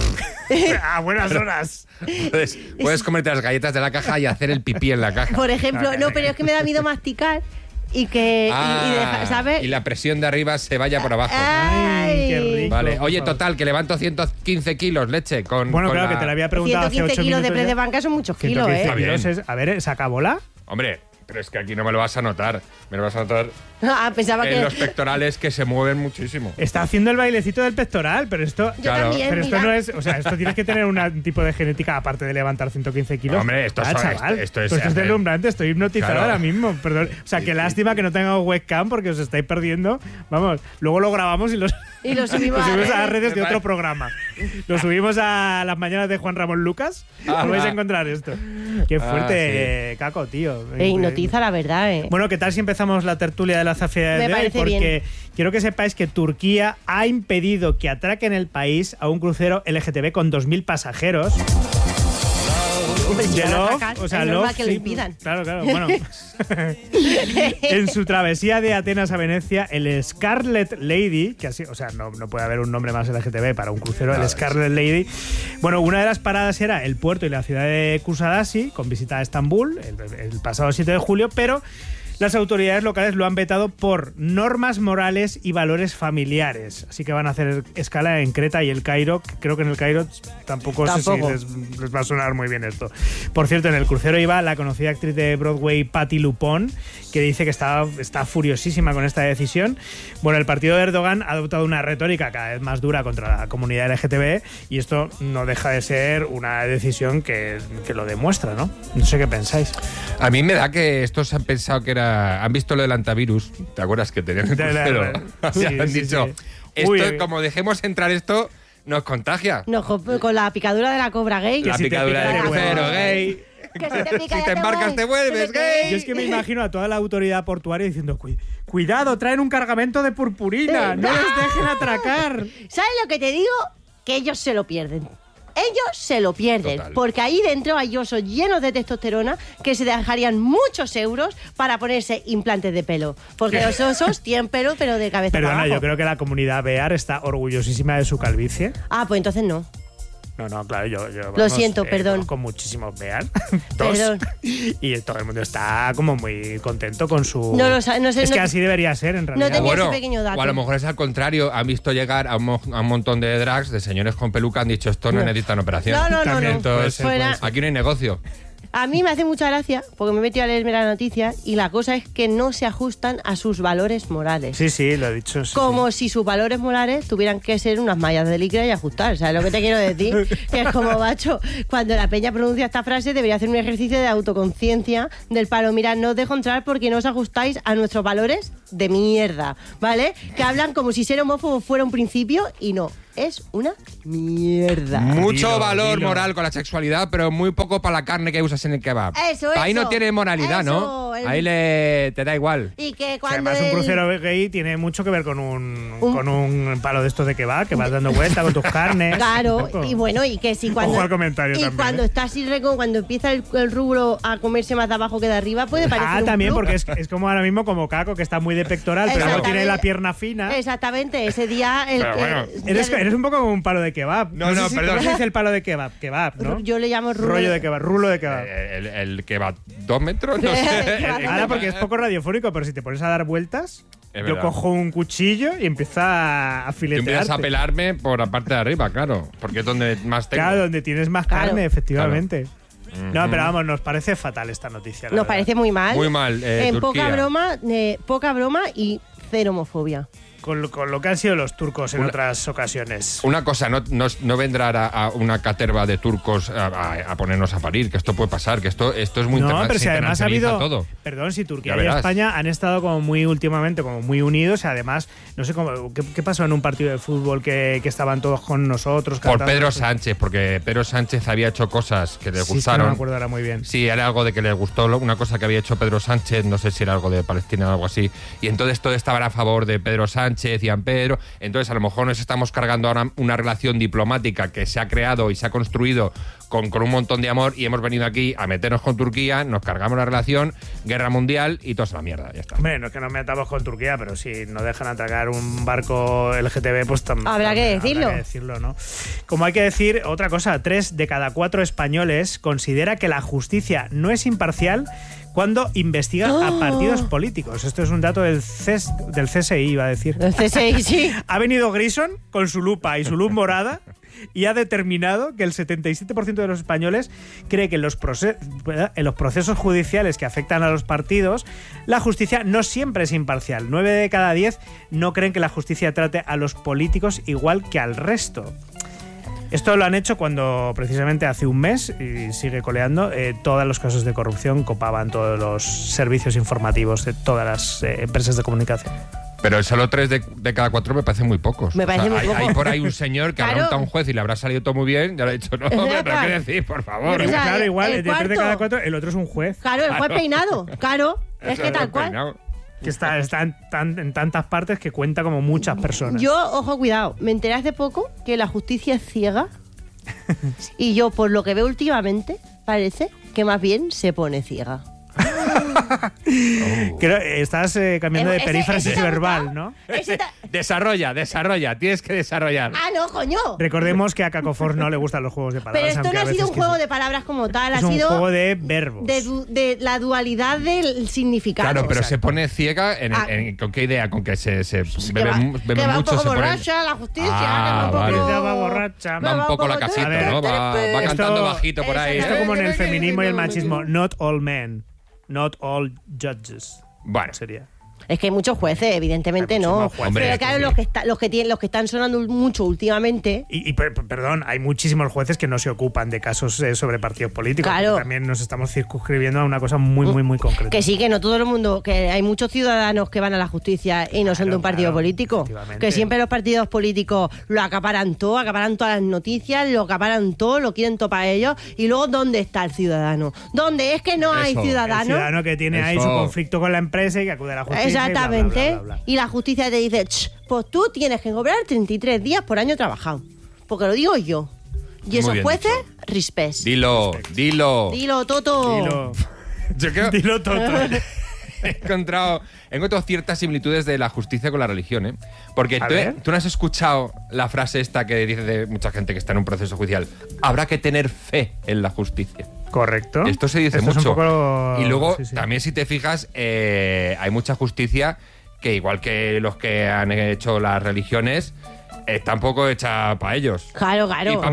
A buenas horas. Puedes comerte las galletas de la caja y hacer el pipí en la caja. Por ejemplo, no, pero es que me da miedo masticar y que y dejar, ¿sabes? Y la presión de arriba se vaya por abajo. Ay, qué rico, Vale, por oye, favor. total, que levanto 115 kilos, leche. Bueno, claro, que te lo había preguntado hace 115 8 kilos de minutos press ya. de banca son muchos kilos, 115 ¿eh? kilos es- a ver, ¿saca bola? Hombre, pero es que aquí no me lo vas a notar. Me lo vas a notar Ah, pensaba en que... los pectorales que se mueven muchísimo. Está haciendo el bailecito del pectoral, pero esto, Yo Claro. también, pero esto mira. no es, o sea, esto tienes que tener un tipo de genética aparte de levantar 115 kilos. Hombre, esto Ah, es- chaval, esto es- pues esto es deslumbrante, estoy hipnotizado Claro. ahora mismo, perdón. O sea, qué lástima que no tengamos webcam porque os estáis perdiendo. Vamos, luego lo grabamos y Y lo subimos lo a subimos a las redes. redes de otro programa. Lo subimos a las mañanas de Juan Ramón Lucas. Ah, No vais a ah. encontrar esto. Qué Ah, fuerte, Caco, tío. Hipnotiza, la verdad, ¿eh? Bueno, ¿qué tal si empezamos la tertulia de la Zafia Me de hoy? parece Porque bien. quiero que sepáis que Turquía ha impedido que atraquen el país a un crucero LGTB con 2.000 pasajeros. Hombre, si De van a Love, atracar, o sea, es normal Love, que lo sí, impidan. Claro, bueno. En su travesía de Atenas a Venecia, el Scarlet Lady, que así, o sea, no puede haber un nombre más LGTB para un crucero, el Scarlet Lady. Bueno, una de las paradas era el puerto y la ciudad de Kusadasi, con visita a Estambul, el pasado 7 de julio, pero las autoridades locales lo han vetado por normas morales y valores familiares. Así que van a hacer escala en Creta y el Cairo. Creo que en el Cairo tampoco. sé si les va a sonar muy bien esto. Por cierto, en el crucero iba la conocida actriz de Broadway Patti LuPone, que dice que está furiosísima con esta decisión. Bueno, el partido de Erdogan ha adoptado una retórica cada vez más dura contra la comunidad LGTB y esto no deja de ser una decisión que lo demuestra, ¿no? No sé qué pensáis. A mí me da que estos han pensado que era... Han visto lo del antivirus. ¿Te acuerdas que tenían el crucero? Sí, han sí, dicho, sí. esto, Uy. como dejemos entrar esto, nos contagia. No, con la picadura de la cobra gay. La picadura del crucero gay. Que si te pica Si ya te embarcas voy. te vuelves gay. Yo es que me imagino a toda la autoridad portuaria diciendo cuidado, traen un cargamento de purpurina, no les dejen atracar. ¿Sabes lo que te digo? Que ellos se lo pierden. ellos se lo pierden, Total. porque ahí dentro hay osos llenos de testosterona que se dejarían muchos euros para ponerse implantes de pelo, porque los osos tienen pelo, pero de cabeza para Perdona, abajo. yo creo que la comunidad bear está orgullosísima de su calvicie. Ah, pues entonces no. No, claro, yo Lo siento, perdón. Conozco muchísimos bear, dos, Perdón. y todo el mundo está como muy contento con su... No sé, es no- que así debería ser, en realidad. tenía ese pequeño dato. O a lo mejor es al contrario, han visto llegar a un montón de drags, de señores con peluca, han dicho, esto no necesitan operación. No. También, entonces, Fuera. aquí no hay negocio. A mí me hace mucha gracia, porque me he metido a leerme la noticia, y la cosa es que no se ajustan a sus valores morales. Sí, lo he dicho. Sí, Como si sus valores morales tuvieran que ser unas mallas de licra y ajustar. ¿Sabes lo que te quiero decir? Que es como, macho, cuando la peña pronuncia esta frase debería hacer un ejercicio de autoconciencia del palo. Mira, no os dejo entrar porque no os ajustáis a nuestros valores de mierda, ¿vale? Que hablan como si ser homófobo fuera un principio y no. Es una mierda. Mucho valor moral con la sexualidad, pero muy poco para la carne que usas en el kebab. Ahí no tiene moralidad, ¿no? Ahí te da igual. Y que Sí, cuando además, un el- crucero gay tiene mucho que ver con un palo de estos de kebab, que vas dando vuelta con tus carnes. Claro, Un poco. y bueno, y que si cuando... Ojo al comentario y también, cuando está así, cuando empieza el rubro a comerse más de abajo que de arriba, puede parecer un También, club. porque es como ahora mismo como Caco, que está muy de pectoral, pero luego tiene la pierna fina. Exactamente, ese día... Pero bueno, eres un poco como un palo de kebab. No, sé si- perdón. ¿Cómo se dice el palo de kebab? Kebab, ¿no? Yo le llamo Rollo de kebab, rulo de kebab. El kebab 2 metros, no sé. Ahora porque es poco radiofónico, pero si te pones a dar vueltas, Es yo verdad. cojo un cuchillo y empiezo a Tú filetearte. empiezas a pelarme por la parte de arriba, claro, porque es donde más tengo. Claro, donde tienes más carne, efectivamente. Claro. No, pero vamos, nos parece fatal esta noticia. la Nos verdad. parece muy mal. Muy mal, En Turquía. poca broma y cero homofobia. Con lo que han sido los turcos en otras ocasiones. Una cosa, no vendrá a una caterva de turcos a ponernos a parir, que esto puede pasar, que esto es muy No, pero si además ha habido... todo. Perdón, si Turquía Ya y verás. España han estado como muy últimamente, como muy unidos, y además, no sé cómo, ¿qué pasó en un partido de fútbol que estaban todos con nosotros? Por cantando? Pedro Sánchez, porque Pedro Sánchez había hecho cosas que les Sí, es que gustaron. no me acuerdo ahora muy bien. Sí, era algo de que les gustó, una cosa que había hecho Pedro Sánchez, no sé si era algo de Palestina o algo así, y entonces todos estaban a favor de Pedro Sánchez, decían Pedro, entonces a lo mejor nos estamos cargando ahora una relación diplomática que se ha creado y se ha construido con un montón de amor y hemos venido aquí a meternos con Turquía, nos cargamos la relación, guerra mundial y toda la mierda, ya está. Hombre, no es que nos metamos con Turquía, pero si no dejan atracar un barco LGTB, pues también. Habrá que decirlo. Habrá que decirlo, ¿no? Como hay que decir, otra cosa, 3 de cada 4 españoles considera que la justicia no es imparcial cuando investiga a partidos políticos. Esto es un dato del CSI, iba a decir. El CSI, sí. Ha venido Grison con su lupa y su luz morada y ha determinado que el 77% de los españoles cree que en los procesos judiciales que afectan a los partidos, la justicia no siempre es imparcial. 9 de cada 10 no creen que la justicia trate a los políticos igual que al resto. Esto lo han hecho cuando precisamente hace un mes, y sigue coleando, todos los casos de corrupción copaban todos los servicios informativos de todas las empresas de comunicación. Pero solo 3 de cada 4 me parecen muy pocos. Me parece muy hay, poco. hay por ahí un señor que habrá Claro. montado a un juez y le habrá salido todo muy bien, ya le ha dicho, no, hombre, pero Claro. ¿qué decir? Por favor. Pero, o sea, Claro, igual, el de 3 de cada cuarto. 4, el otro es un juez. Claro, el juez peinado. Claro, es que tal cual. Que está en tantas partes que cuenta como muchas personas. Yo, ojo, cuidado, me enteré hace poco que la justicia es ciega y yo, por lo que veo últimamente, parece que más bien se pone ciega. Estás cambiando de Ese- perífrasis ese te ha verbal, gustado. ¿no? Desarrolla, tienes que desarrollar. Ah, no, coño. Recordemos que a Cacofor no le gustan los juegos de palabras. Pero esto aunque no a ha sido veces un que juego sí. de palabras como tal, Es ha un sido juego de verbos. de la dualidad del significado. Claro, pero O sea, se pone ciega ¿con qué idea? ¿Con que se bebe, que bebe va un mucho? poco Se pone... borracha la justicia, Ah, que va un poco... vale. Va borracha. Va un poco la casita, ¿no? Va cantando bajito por ahí. Esto como en el feminismo y el machismo. Not all men. Not all judges. Bueno, sería. Es que hay muchos jueces, evidentemente no. Hombre, Pero claro, los que están sonando mucho últimamente. Perdón, hay muchísimos jueces que no se ocupan de casos sobre partidos políticos. Claro. También nos estamos circunscribiendo a una cosa muy concreta. Que sí, que no todo el mundo, que hay muchos ciudadanos que van a la justicia y no son de un partido político. Que siempre los partidos políticos lo acaparan todo, acaparan todas las noticias, lo acaparan todo, lo quieren todo para ellos. Y luego, ¿dónde está el ciudadano? ¿Dónde es que no hay ciudadano? El ciudadano que tiene ahí su conflicto con la empresa y que acude a la justicia. Exactamente. Y bla, bla, bla, bla. Y la justicia te dice, pues tú tienes que cobrar 33 días por año trabajado. Porque lo digo yo. Y esos Muy bien jueces, dicho. rispés. Dilo. Dilo, Toto. Yo creo... Dilo, Toto. He encontrado ciertas similitudes de la justicia con la religión, ¿eh? Porque tú no has escuchado la frase esta que dice de mucha gente que está en un proceso judicial. Habrá que tener fe en la justicia. Correcto. Esto se dice Esto es mucho. un poco... Y luego, sí. también si te fijas, hay mucha justicia que, igual que los que han hecho las religiones, está un poco hecha para ellos. Claro.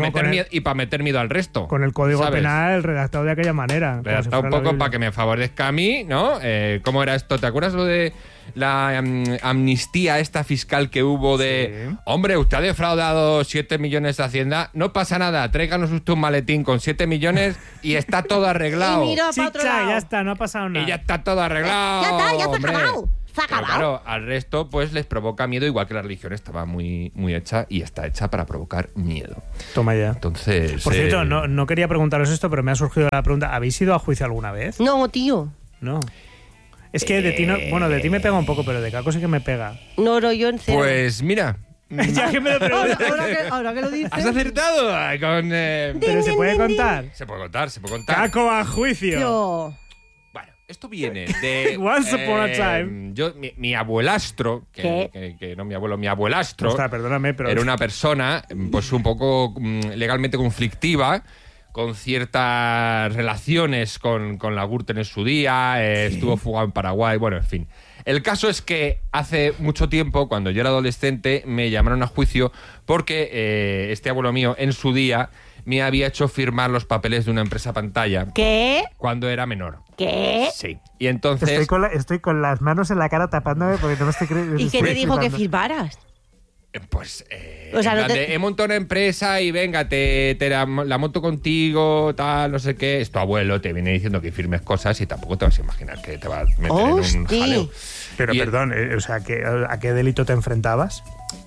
Y para meter miedo al resto. Con el código ¿sabes? penal redactado de aquella manera. Redactado un poco para que me favorezca a mí, ¿no? ¿Cómo era esto? ¿Te acuerdas lo de la amnistía esta fiscal que hubo de... Hombre, usted ha defraudado 7 millones de Hacienda, no pasa nada, tráiganos usted un maletín con 7 millones y está todo arreglado. Y mira para otro lado. Ya está, no ha pasado nada. Y ya está todo arreglado. Ya está hombre. acabado. Se ha Pero acabado. claro, al resto pues les provoca miedo, igual que la religión estaba muy, muy hecha y está hecha para provocar miedo. Toma ya. Entonces... Por cierto, no quería preguntaros esto, pero me ha surgido la pregunta. ¿Habéis ido a juicio alguna vez? No, tío. No. Es que de ti no... Bueno, de ti me pega un poco, pero de Caco sí que me pega. No, yo en cero. Pues mira... Ya que me lo preguntas. Ahora que lo dices. ¿Has acertado? Con, ¿Pero se puede contar? Se puede contar. Caco a juicio. Yo. Bueno, esto viene de... Once upon a time. Mi abuelastro, que no mi abuelo, mi abuelastro, Ostras, perdóname, pero... era una persona pues un poco legalmente conflictiva, con ciertas relaciones con la Gürtel en su día, estuvo fugado en Paraguay, bueno, en fin. El caso es que hace mucho tiempo, cuando yo era adolescente, me llamaron a juicio porque este abuelo mío en su día me había hecho firmar los papeles de una empresa pantalla. ¿Qué? Cuando era menor. ¿Qué? Sí. Y entonces... Estoy con las manos en la cara tapándome porque no me estoy creyendo. ¿Y qué te dijo que firmaras? Pues, O sea, en no plan te- de, he montado una empresa y venga, te la monto contigo, tal, no sé qué. Es tu abuelo, te viene diciendo que firmes cosas y tampoco te vas a imaginar que te va a meter en un ¡Hosti! jaleo. Pero Y- perdón, o sea, ¿a qué delito te enfrentabas?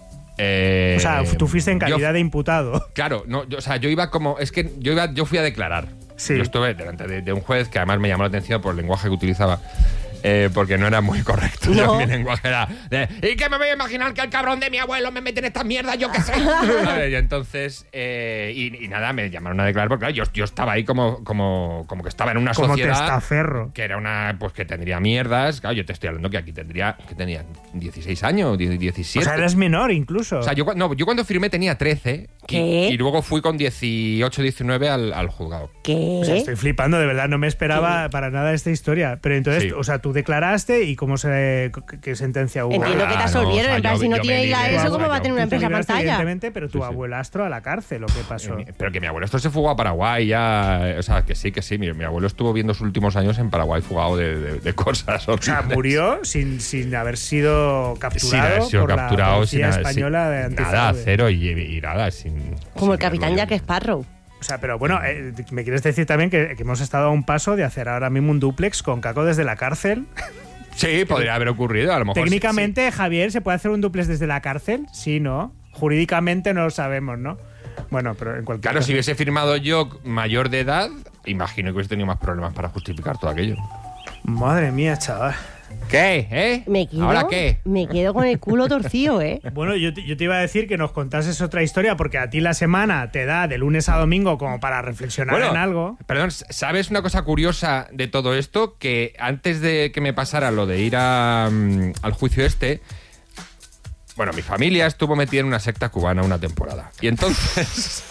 O sea, tú fuiste en calidad yo- de imputado. Claro, no, yo iba como... Es que yo fui a declarar. Sí. Yo estuve delante de un juez que además me llamó la atención por el lenguaje que utilizaba. Porque no era muy correcto. No. Mi lenguaje era de, ¿y qué me voy a imaginar que el cabrón de mi abuelo me mete en estas mierdas? Yo qué sé. ¿Sabes? Y entonces, y nada, me llamaron a declarar porque claro, yo estaba ahí como que estaba en una Como sociedad testaferro. que era una, pues que tendría mierdas. Claro, yo te estoy hablando que aquí tenía 16 años, 17. O sea, eres menor incluso. O sea, yo cuando firmé tenía 13 ¿Qué? y luego fui con 18, 19 al juzgado. ¿Qué? O sea, estoy flipando, de verdad, no me esperaba para nada esta historia. Pero entonces, Sí. o sea, tú declaraste y qué sentencia hubo. Entiendo que te absolvieron. En plan, si no tiene ir a eso, ¿cómo va a tener una Tú te empresa libraste, pantalla? evidentemente, pero tu abuelastro a la cárcel, ¿o qué pasó? Pero que mi abuelo se fugó a Paraguay ya. O sea, que sí. Mi abuelo estuvo viendo sus últimos años en Paraguay fugado de cosas O sea, horribles. murió sin haber sido capturado, Sin haber sido por capturado, la policía sin española de antifraude. nada, cero y nada. Sin, Como el sin capitán verlo Jack Sparrow. O sea, pero bueno, me quieres decir también que hemos estado a un paso de hacer ahora mismo un duplex con Caco desde la cárcel. Sí, podría haber ocurrido, a lo mejor. Técnicamente, Javier, ¿se puede hacer un duplex desde la cárcel? Sí, ¿no? Jurídicamente no lo sabemos, ¿no? Bueno, pero en cualquier Claro, caso. si hubiese firmado yo mayor de edad, imagino que hubiese tenido más problemas para justificar todo aquello. Madre mía, chaval. ¿Qué? ¿Ahora qué? Me quedo con el culo torcido, ¿eh? Bueno, yo te iba a decir que nos contases otra historia porque a ti la semana te da de lunes a domingo como para reflexionar Bueno, en algo. Perdón, ¿sabes una cosa curiosa de todo esto? Que antes de que me pasara lo de ir al juicio este, bueno, mi familia estuvo metida en una secta cubana una temporada. Y entonces...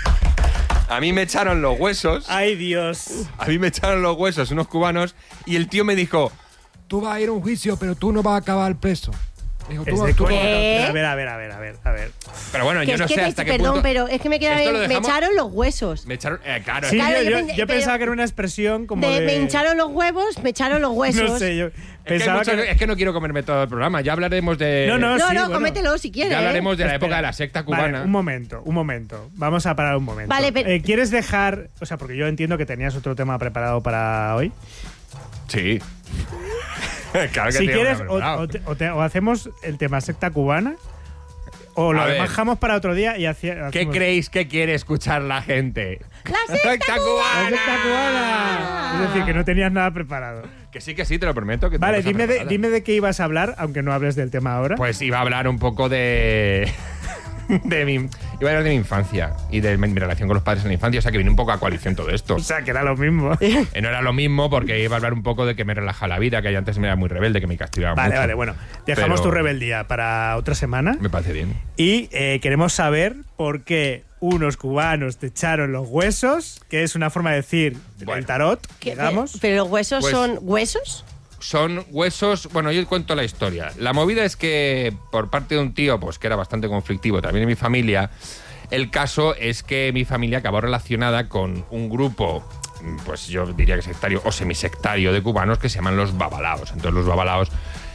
A mí me echaron los huesos. ¡Ay, Dios! A mí me echaron los huesos unos cubanos y el tío me dijo... Tú vas a ir a un juicio, pero tú no vas a acabar preso. Dijo, Es tú, de tú coña. vas a acabar- A ver. Pero bueno, Que yo es no que sé hasta qué perdón, punto... pero es que me Esto lo me dejamos- echaron los huesos. Me echaron... claro, Sí, Claro, yo pero- pensaba que era una expresión como De de... me hincharon los huevos, me echaron los huesos. No sé, yo Es que, pensaba que... es que no quiero comerme todo el programa. Ya hablaremos de... No, No, sí, bueno. cómetelo si quieres. Ya hablaremos de la Espera. época de la secta cubana. Vale, un momento. Vamos a parar un momento. Vale, pero- ¿Quieres dejar...? O sea, porque yo entiendo que tenías otro tema preparado para hoy. Sí. Claro que Si tenía quieres, una preparada. o hacemos el tema secta cubana, o lo A ver. dejamos para otro día y ¿Qué hacemos- creéis que quiere escuchar la gente? ¡La secta ¡La cubana! secta cubana! Es decir, que no tenías nada preparado. Que sí, te lo prometo. Que tengo Vale, cosas dime preparadas. de qué ibas a hablar, aunque no hables del tema ahora. Pues iba a hablar un poco de... de mi infancia y de mi relación con los padres en la infancia, o sea que viene un poco a coalición todo esto. O sea, que era lo mismo. No era lo mismo porque iba a hablar un poco de que me relaja la vida, que yo antes me era muy rebelde, que me castigaba mucho. Vale, bueno. Dejamos tu rebeldía para otra semana. Me parece bien. Y queremos saber por qué unos cubanos te echaron los huesos, que es una forma de decir el tarot, digamos. ¿Pero los huesos son huesos? Son huesos. Bueno, yo cuento la historia. La movida es que por parte de un tío, pues que era bastante conflictivo también en mi familia, el caso es que mi familia acabó relacionada con un grupo, pues yo diría que sectario o semisectario de cubanos que se llaman los babalaos. Entonces los babalaos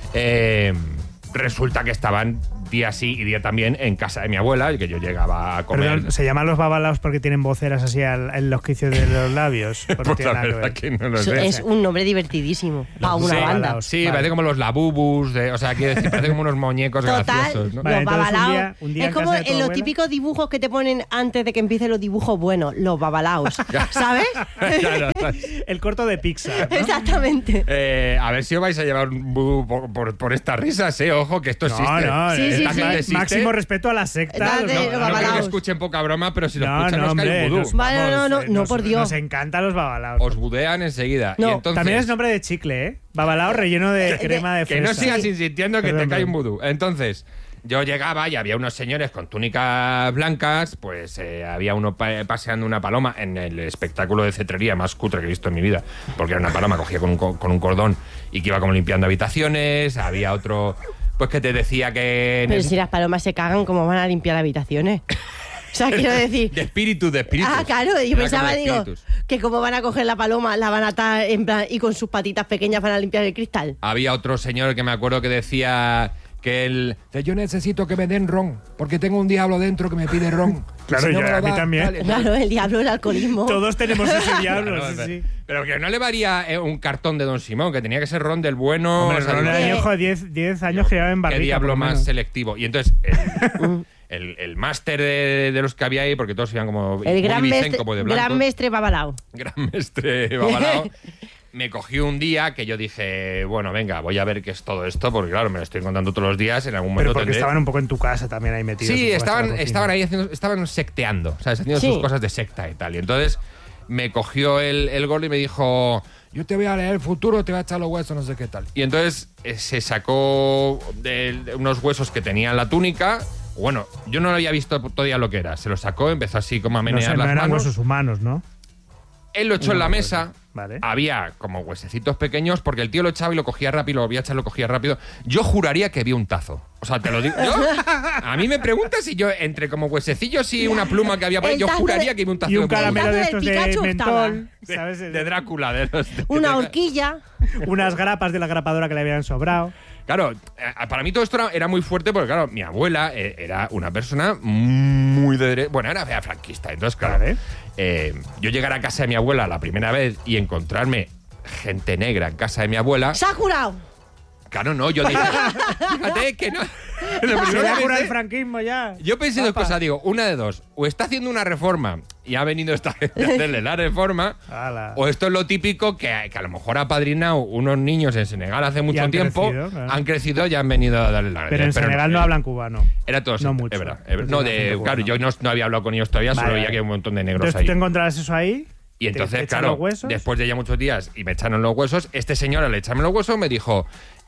resulta que estaban día sí y día también en casa de mi abuela, y que yo llegaba a comer. Perdón, ¿se llaman los babalaos porque tienen voceras así en los quicios de los labios? Pues la verdad que no lo sé. Es un nombre divertidísimo para una banda. Sí, parece como los labubus, o sea, quiero decir, parece como unos muñecos graciosos, ¿no? Los babalaos. Un día es como en los típicos dibujos que te ponen antes de que empiecen los dibujos buenos, los babalaos, ¿sabes? Claro. El corto de Pixar, ¿no? Exactamente. A ver si os vais a llevar un vudú por estas risas, ojo, que esto existe. No, sí. Máximo respeto a la secta. No creo que escuchen poca broma, pero si lo escuchan nos cae un vudú. No, por Dios. Nos encantan los babalaos. Os budean enseguida. No, y entonces, también es nombre de chicle, ¿eh? Babalao relleno de crema de fresa. Que no sigas insistiendo que te cae un vudú. Entonces, yo llegaba y había unos señores con túnicas blancas, pues había uno paseando una paloma en el espectáculo de cetrería más cutre que he visto en mi vida, porque era una paloma cogida con un cordón y que iba como limpiando habitaciones. Había otro, pues que te decía que... Pero si las palomas se cagan, ¿cómo van a limpiar habitaciones? O sea, quiero decir... De espíritus. Ah, claro, yo pensaba, que cómo van a coger la paloma, la van a atar en plan, y con sus patitas pequeñas van a limpiar el cristal. Había otro señor que me acuerdo que decía que yo necesito que me den ron, porque tengo un diablo dentro que me pide ron. Claro, si no a mí también. Dale. Claro, el diablo, el alcoholismo. Todos tenemos ese diablo, Claro, sí. Pero que no le varía un cartón de Don Simón, que tenía que ser ron del bueno. Hombre, ron del añejo, 10 años que llevaba en barrica. Qué diablo más selectivo. Y entonces... El máster de los que había ahí, porque todos iban como... El gran mestre, como de blanco. Gran mestre babalao. Gran mestre babalao. Me cogió un día que yo dije, bueno, venga, voy a ver qué es todo esto, porque claro, me lo estoy contando todos los días, en algún momento Pero porque estaban un poco en tu casa también ahí metidos. Sí, estaban ahí estaban secteando, ¿sabes? Haciendo sus cosas de secta y tal. Y entonces me cogió el gordo y me dijo, yo te voy a leer el futuro, te voy a echar los huesos, no sé qué tal. Y entonces se sacó de unos huesos que tenía en la túnica. Bueno, yo no lo había visto todavía lo que era. Se lo sacó, empezó así como a menear las manos. No eran huesos humanos, ¿no? Él lo echó en la mesa. Vale. Había como huesecitos pequeños, porque el tío lo echaba y lo cogía rápido, lo volvía a echar, lo cogía rápido. Yo juraría que vi un tazo. O sea, te lo digo. A mí me preguntas si yo, entre como huesecillos y una pluma que había por ahí, yo juraría que vi un tazo. Y un caramelo de estos de mentol. ¿Sabes? De Drácula. Una horquilla. Unas grapas de la grapadora que le habían sobrado. Claro, para mí todo esto era muy fuerte porque, claro, mi abuela era una persona muy de derecha. Bueno, era franquista. Entonces, claro, yo llegar a casa de mi abuela la primera vez y encontrarme gente negra en casa de mi abuela... ¡Se ha curado! Claro, no, yo dije... Fíjate que no... Se le ha curado el franquismo ya. Yo pensé dos cosas, digo, una de dos. O está haciendo una reforma y ha venido esta gente a hacerle la reforma, o esto es lo típico que a lo mejor ha padrinado unos niños en Senegal hace mucho tiempo, han crecido y han venido a darle la... Pero en Senegal no hablan cubano. Era todo no mucho. Es verdad. Claro, yo no había hablado con ellos todavía, solo veía que hay un montón de negros entonces, ahí. ¿tú te encontrabas eso ahí? Y entonces, claro, después de ya muchos días y me echaron los huesos, este señor al echarme los huesos me dijo,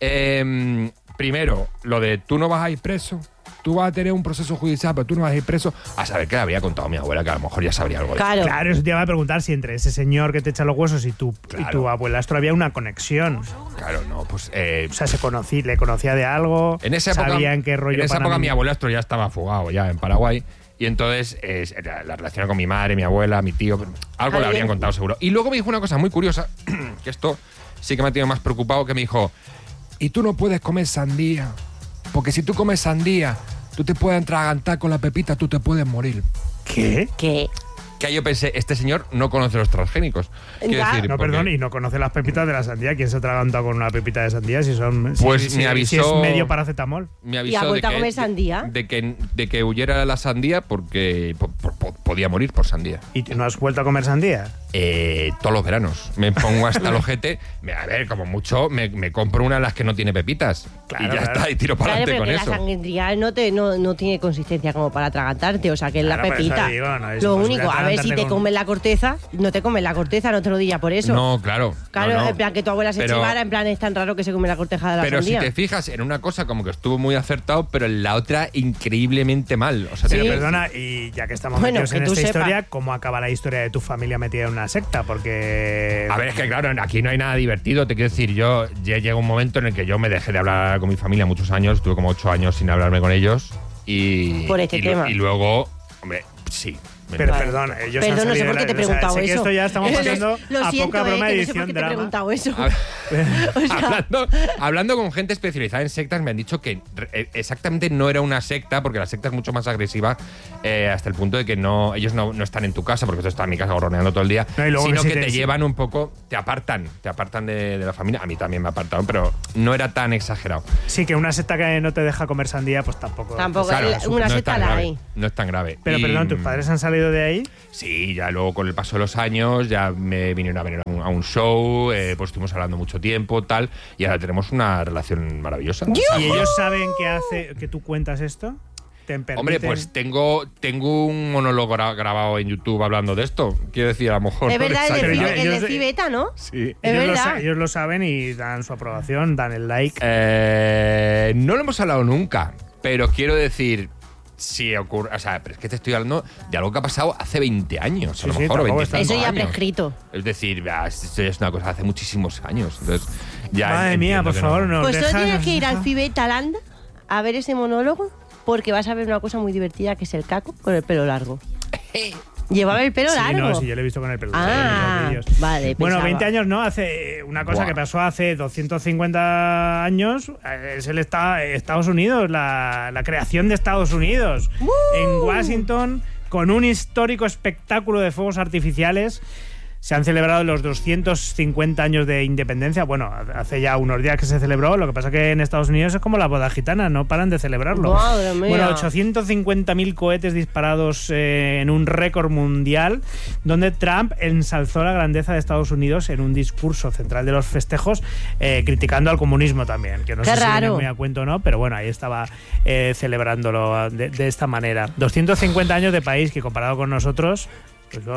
primero, lo de tú no vas a ir preso, tú vas a tener un proceso judicial, pero tú no vas a ir preso, a saber que le había contado a mi abuela, que a lo mejor ya sabría algo de eso. Claro, eso te iba a preguntar si entre ese señor que te echa los huesos y tu abuelastro había una conexión. Claro, no, pues... o sea, le conocía de algo, en esa época, sabía en qué rollo... En esa época mi abuelastro ya estaba fugado ya en Paraguay. Y entonces la relación con mi madre, mi abuela, mi tío, algo le habrían contado seguro. Y luego me dijo una cosa muy curiosa, que esto sí que me ha tenido más preocupado, que me dijo, y tú no puedes comer sandía, porque si tú comes sandía, tú te puedes atragantar con la pepita, tú te puedes morir. ¿Qué? ¿Qué? que yo pensé, este señor no conoce los transgénicos. No, perdón, y no conoce las pepitas de la sandía. ¿Quién se ha atragantado con una pepita de sandía si son pues me avisó, si es medio paracetamol? Me avisó ¿Y ha vuelto a comer sandía? De que huyera de la sandía porque podía morir por sandía. ¿Y no has vuelto a comer sandía? Todos los veranos. Me pongo hasta el ojete. A ver, como mucho, me compro una de las que no tiene pepitas. Claro, y ya está, y tiro para adelante con eso. La sangre industrial no tiene consistencia como para atragantarte, o sea, que es la pepita. Digo, no es lo único, a ver si te comes la corteza, no te comes la corteza, no te lo digas por eso. No, claro. Claro, no. En plan que tu abuela se chivara, en plan es tan raro que se come la corteza de la sandía. Pero si te fijas, en una cosa como que estuvo muy acertado, pero en la otra increíblemente mal. O sea, sí, perdona, y ya que estamos metidos en esta historia, ¿cómo acaba la historia de tu familia metida en una secta? Porque... A ver, es que claro, aquí no hay nada divertido. Te quiero decir, yo ya llega un momento en el que yo me dejé de hablar con mi familia muchos años, tuve como 8 años sin hablarme con ellos. Por este tema. Y luego, hombre, sí. Pero perdón, ellos han salido no sé por qué te he preguntado sé eso. Que esto ya estamos pasando a poca broma de edición drama. No sé por qué te he preguntado eso. Hablando con gente especializada en sectas, me han dicho que exactamente no era una secta, porque la secta es mucho más agresiva, hasta el punto de que ellos no están en tu casa, porque tú estás en mi casa gorroneando todo el día, sino que te llevan un poco, te apartan de la familia. A mí también me apartaron, pero no era tan exagerado. Sí, que una secta que no te deja comer sandía, pues tampoco. Tampoco, claro, una secta la hay. No es tan grave. Pero perdón, ¿tus padres han salido de ahí? Sí, ya luego con el paso de los años ya me vinieron a venir a un show, pues estuvimos hablando mucho tiempo, tal, y ahora tenemos una relación maravillosa. ¿Y ellos saben que tú cuentas esto? Hombre, pues tengo un monólogo grabado en YouTube hablando de esto. Quiero decir, a lo mejor... Es verdad, el de Cibeta, ¿no? Sí. Ellos lo saben y dan su aprobación, dan el like. No lo hemos hablado nunca, pero quiero decir... Sí, ocurre. O sea, pero es que te estoy hablando de algo que ha pasado hace 20 años, a lo mejor, 25 Eso ya años. prescrito. Es decir, esto ya es una cosa de hace muchísimos años. Entonces, ya madre mía, por favor, no. Pues tú tienes que ir al Fibeta Land a ver ese monólogo, porque vas a ver una cosa muy divertida, que es el Caco con el pelo largo. ¿Llevaba el pelo largo? No, sí, yo lo he visto con el pelo largo. Vale, bueno, 20 años no, hace una cosa que pasó hace 250 años, es el Estados Unidos, la creación de Estados Unidos. En Washington, con un histórico espectáculo de fuegos artificiales. Se han celebrado los 250 años de independencia. Bueno, hace ya unos días que se celebró. Lo que pasa que en Estados Unidos es como la boda gitana, no paran de celebrarlo. Madre mía. Bueno, 850.000 cohetes disparados en un récord mundial, donde Trump ensalzó la grandeza de Estados Unidos en un discurso central de los festejos, criticando al comunismo también. Que no sé si viene muy a cuento o no, pero bueno, ahí estaba celebrándolo de esta manera. 250 años de país que comparado con nosotros... Pues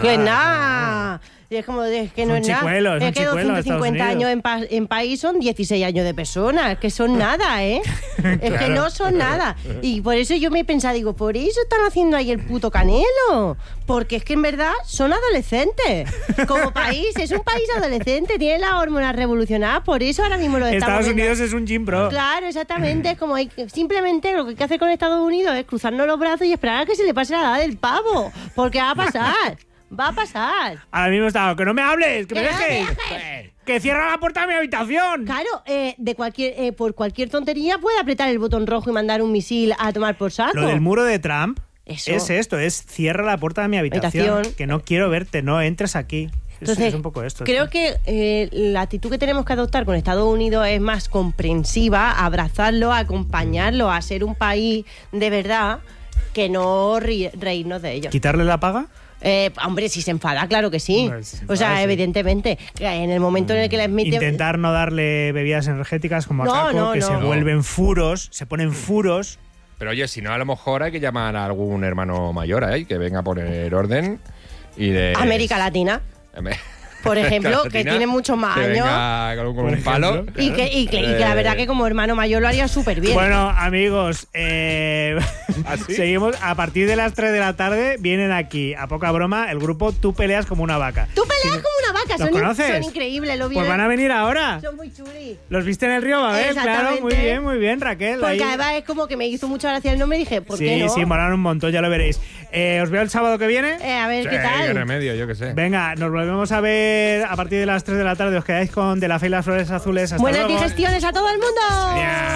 nada. Y es como, es que no es nada. Es que 250 años en país son 16 años de personas, que son nada, ¿eh? Es claro. Que no son nada. Y por eso yo me he pensado, digo, por eso están haciendo ahí el puto Canelo. Porque es que en verdad son adolescentes. Como país, es un país adolescente, tiene las hormonas revolucionadas, por eso ahora mismo lo estamos Estados viendo. Unidos es un gym pro. Claro, exactamente. Es como simplemente lo que hay que hacer con Estados Unidos es cruzarnos los brazos y esperar a que se le pase la edad del pavo. Porque va a pasar. Va a pasar. Ahora mismo está, que no me hables, que me dejes. Que cierra la puerta de mi habitación. Claro, por cualquier tontería puede apretar el botón rojo y mandar un misil a tomar por saco. Lo del muro de Trump es esto, es cierra la puerta de mi habitación. Que no quiero verte, no entres aquí. Entonces, es un poco esto. Creo que la actitud que tenemos que adoptar con Estados Unidos es más comprensiva, abrazarlo, acompañarlo a ser un país de verdad, que no reírnos de ellos. ¿Quitarle la paga? Hombre, si se enfada, claro que sí. O sea, evidentemente, en el momento en el que les mete... Intentar no darle bebidas energéticas como a Caco, que se vuelven furos, se ponen furos. Pero oye, si no, a lo mejor hay que llamar a algún hermano mayor ahí, que venga a poner orden y de... América Latina. Por ejemplo, que tiene muchos más años. Venga con un palo. Y que la verdad que como hermano mayor lo haría súper bien. Bueno, amigos, seguimos. A partir de las 3 de la tarde vienen aquí, a poca broma, el grupo Tú Peleas Como Una Vaca. ¡Tú Peleas Como Una Vaca! ¿Los conoces? Son increíbles. Pues van a venir ahora. Son muy chulis. ¿Los viste en el río Babel? Claro, muy bien, Raquel. Porque ahí. además es como que me hizo mucha gracia el nombre y dije, ¿por qué no? Sí, molaron un montón, ya lo veréis. ¿Os veo el sábado que viene? A ver, ¿qué tal? Qué remedio, yo qué sé. Venga, nos volvemos a ver a partir de las 3 de la tarde. Os quedáis con De la Fe y las Flores Azules. Hasta Buenas luego. digestiones a todo el mundo. Yeah.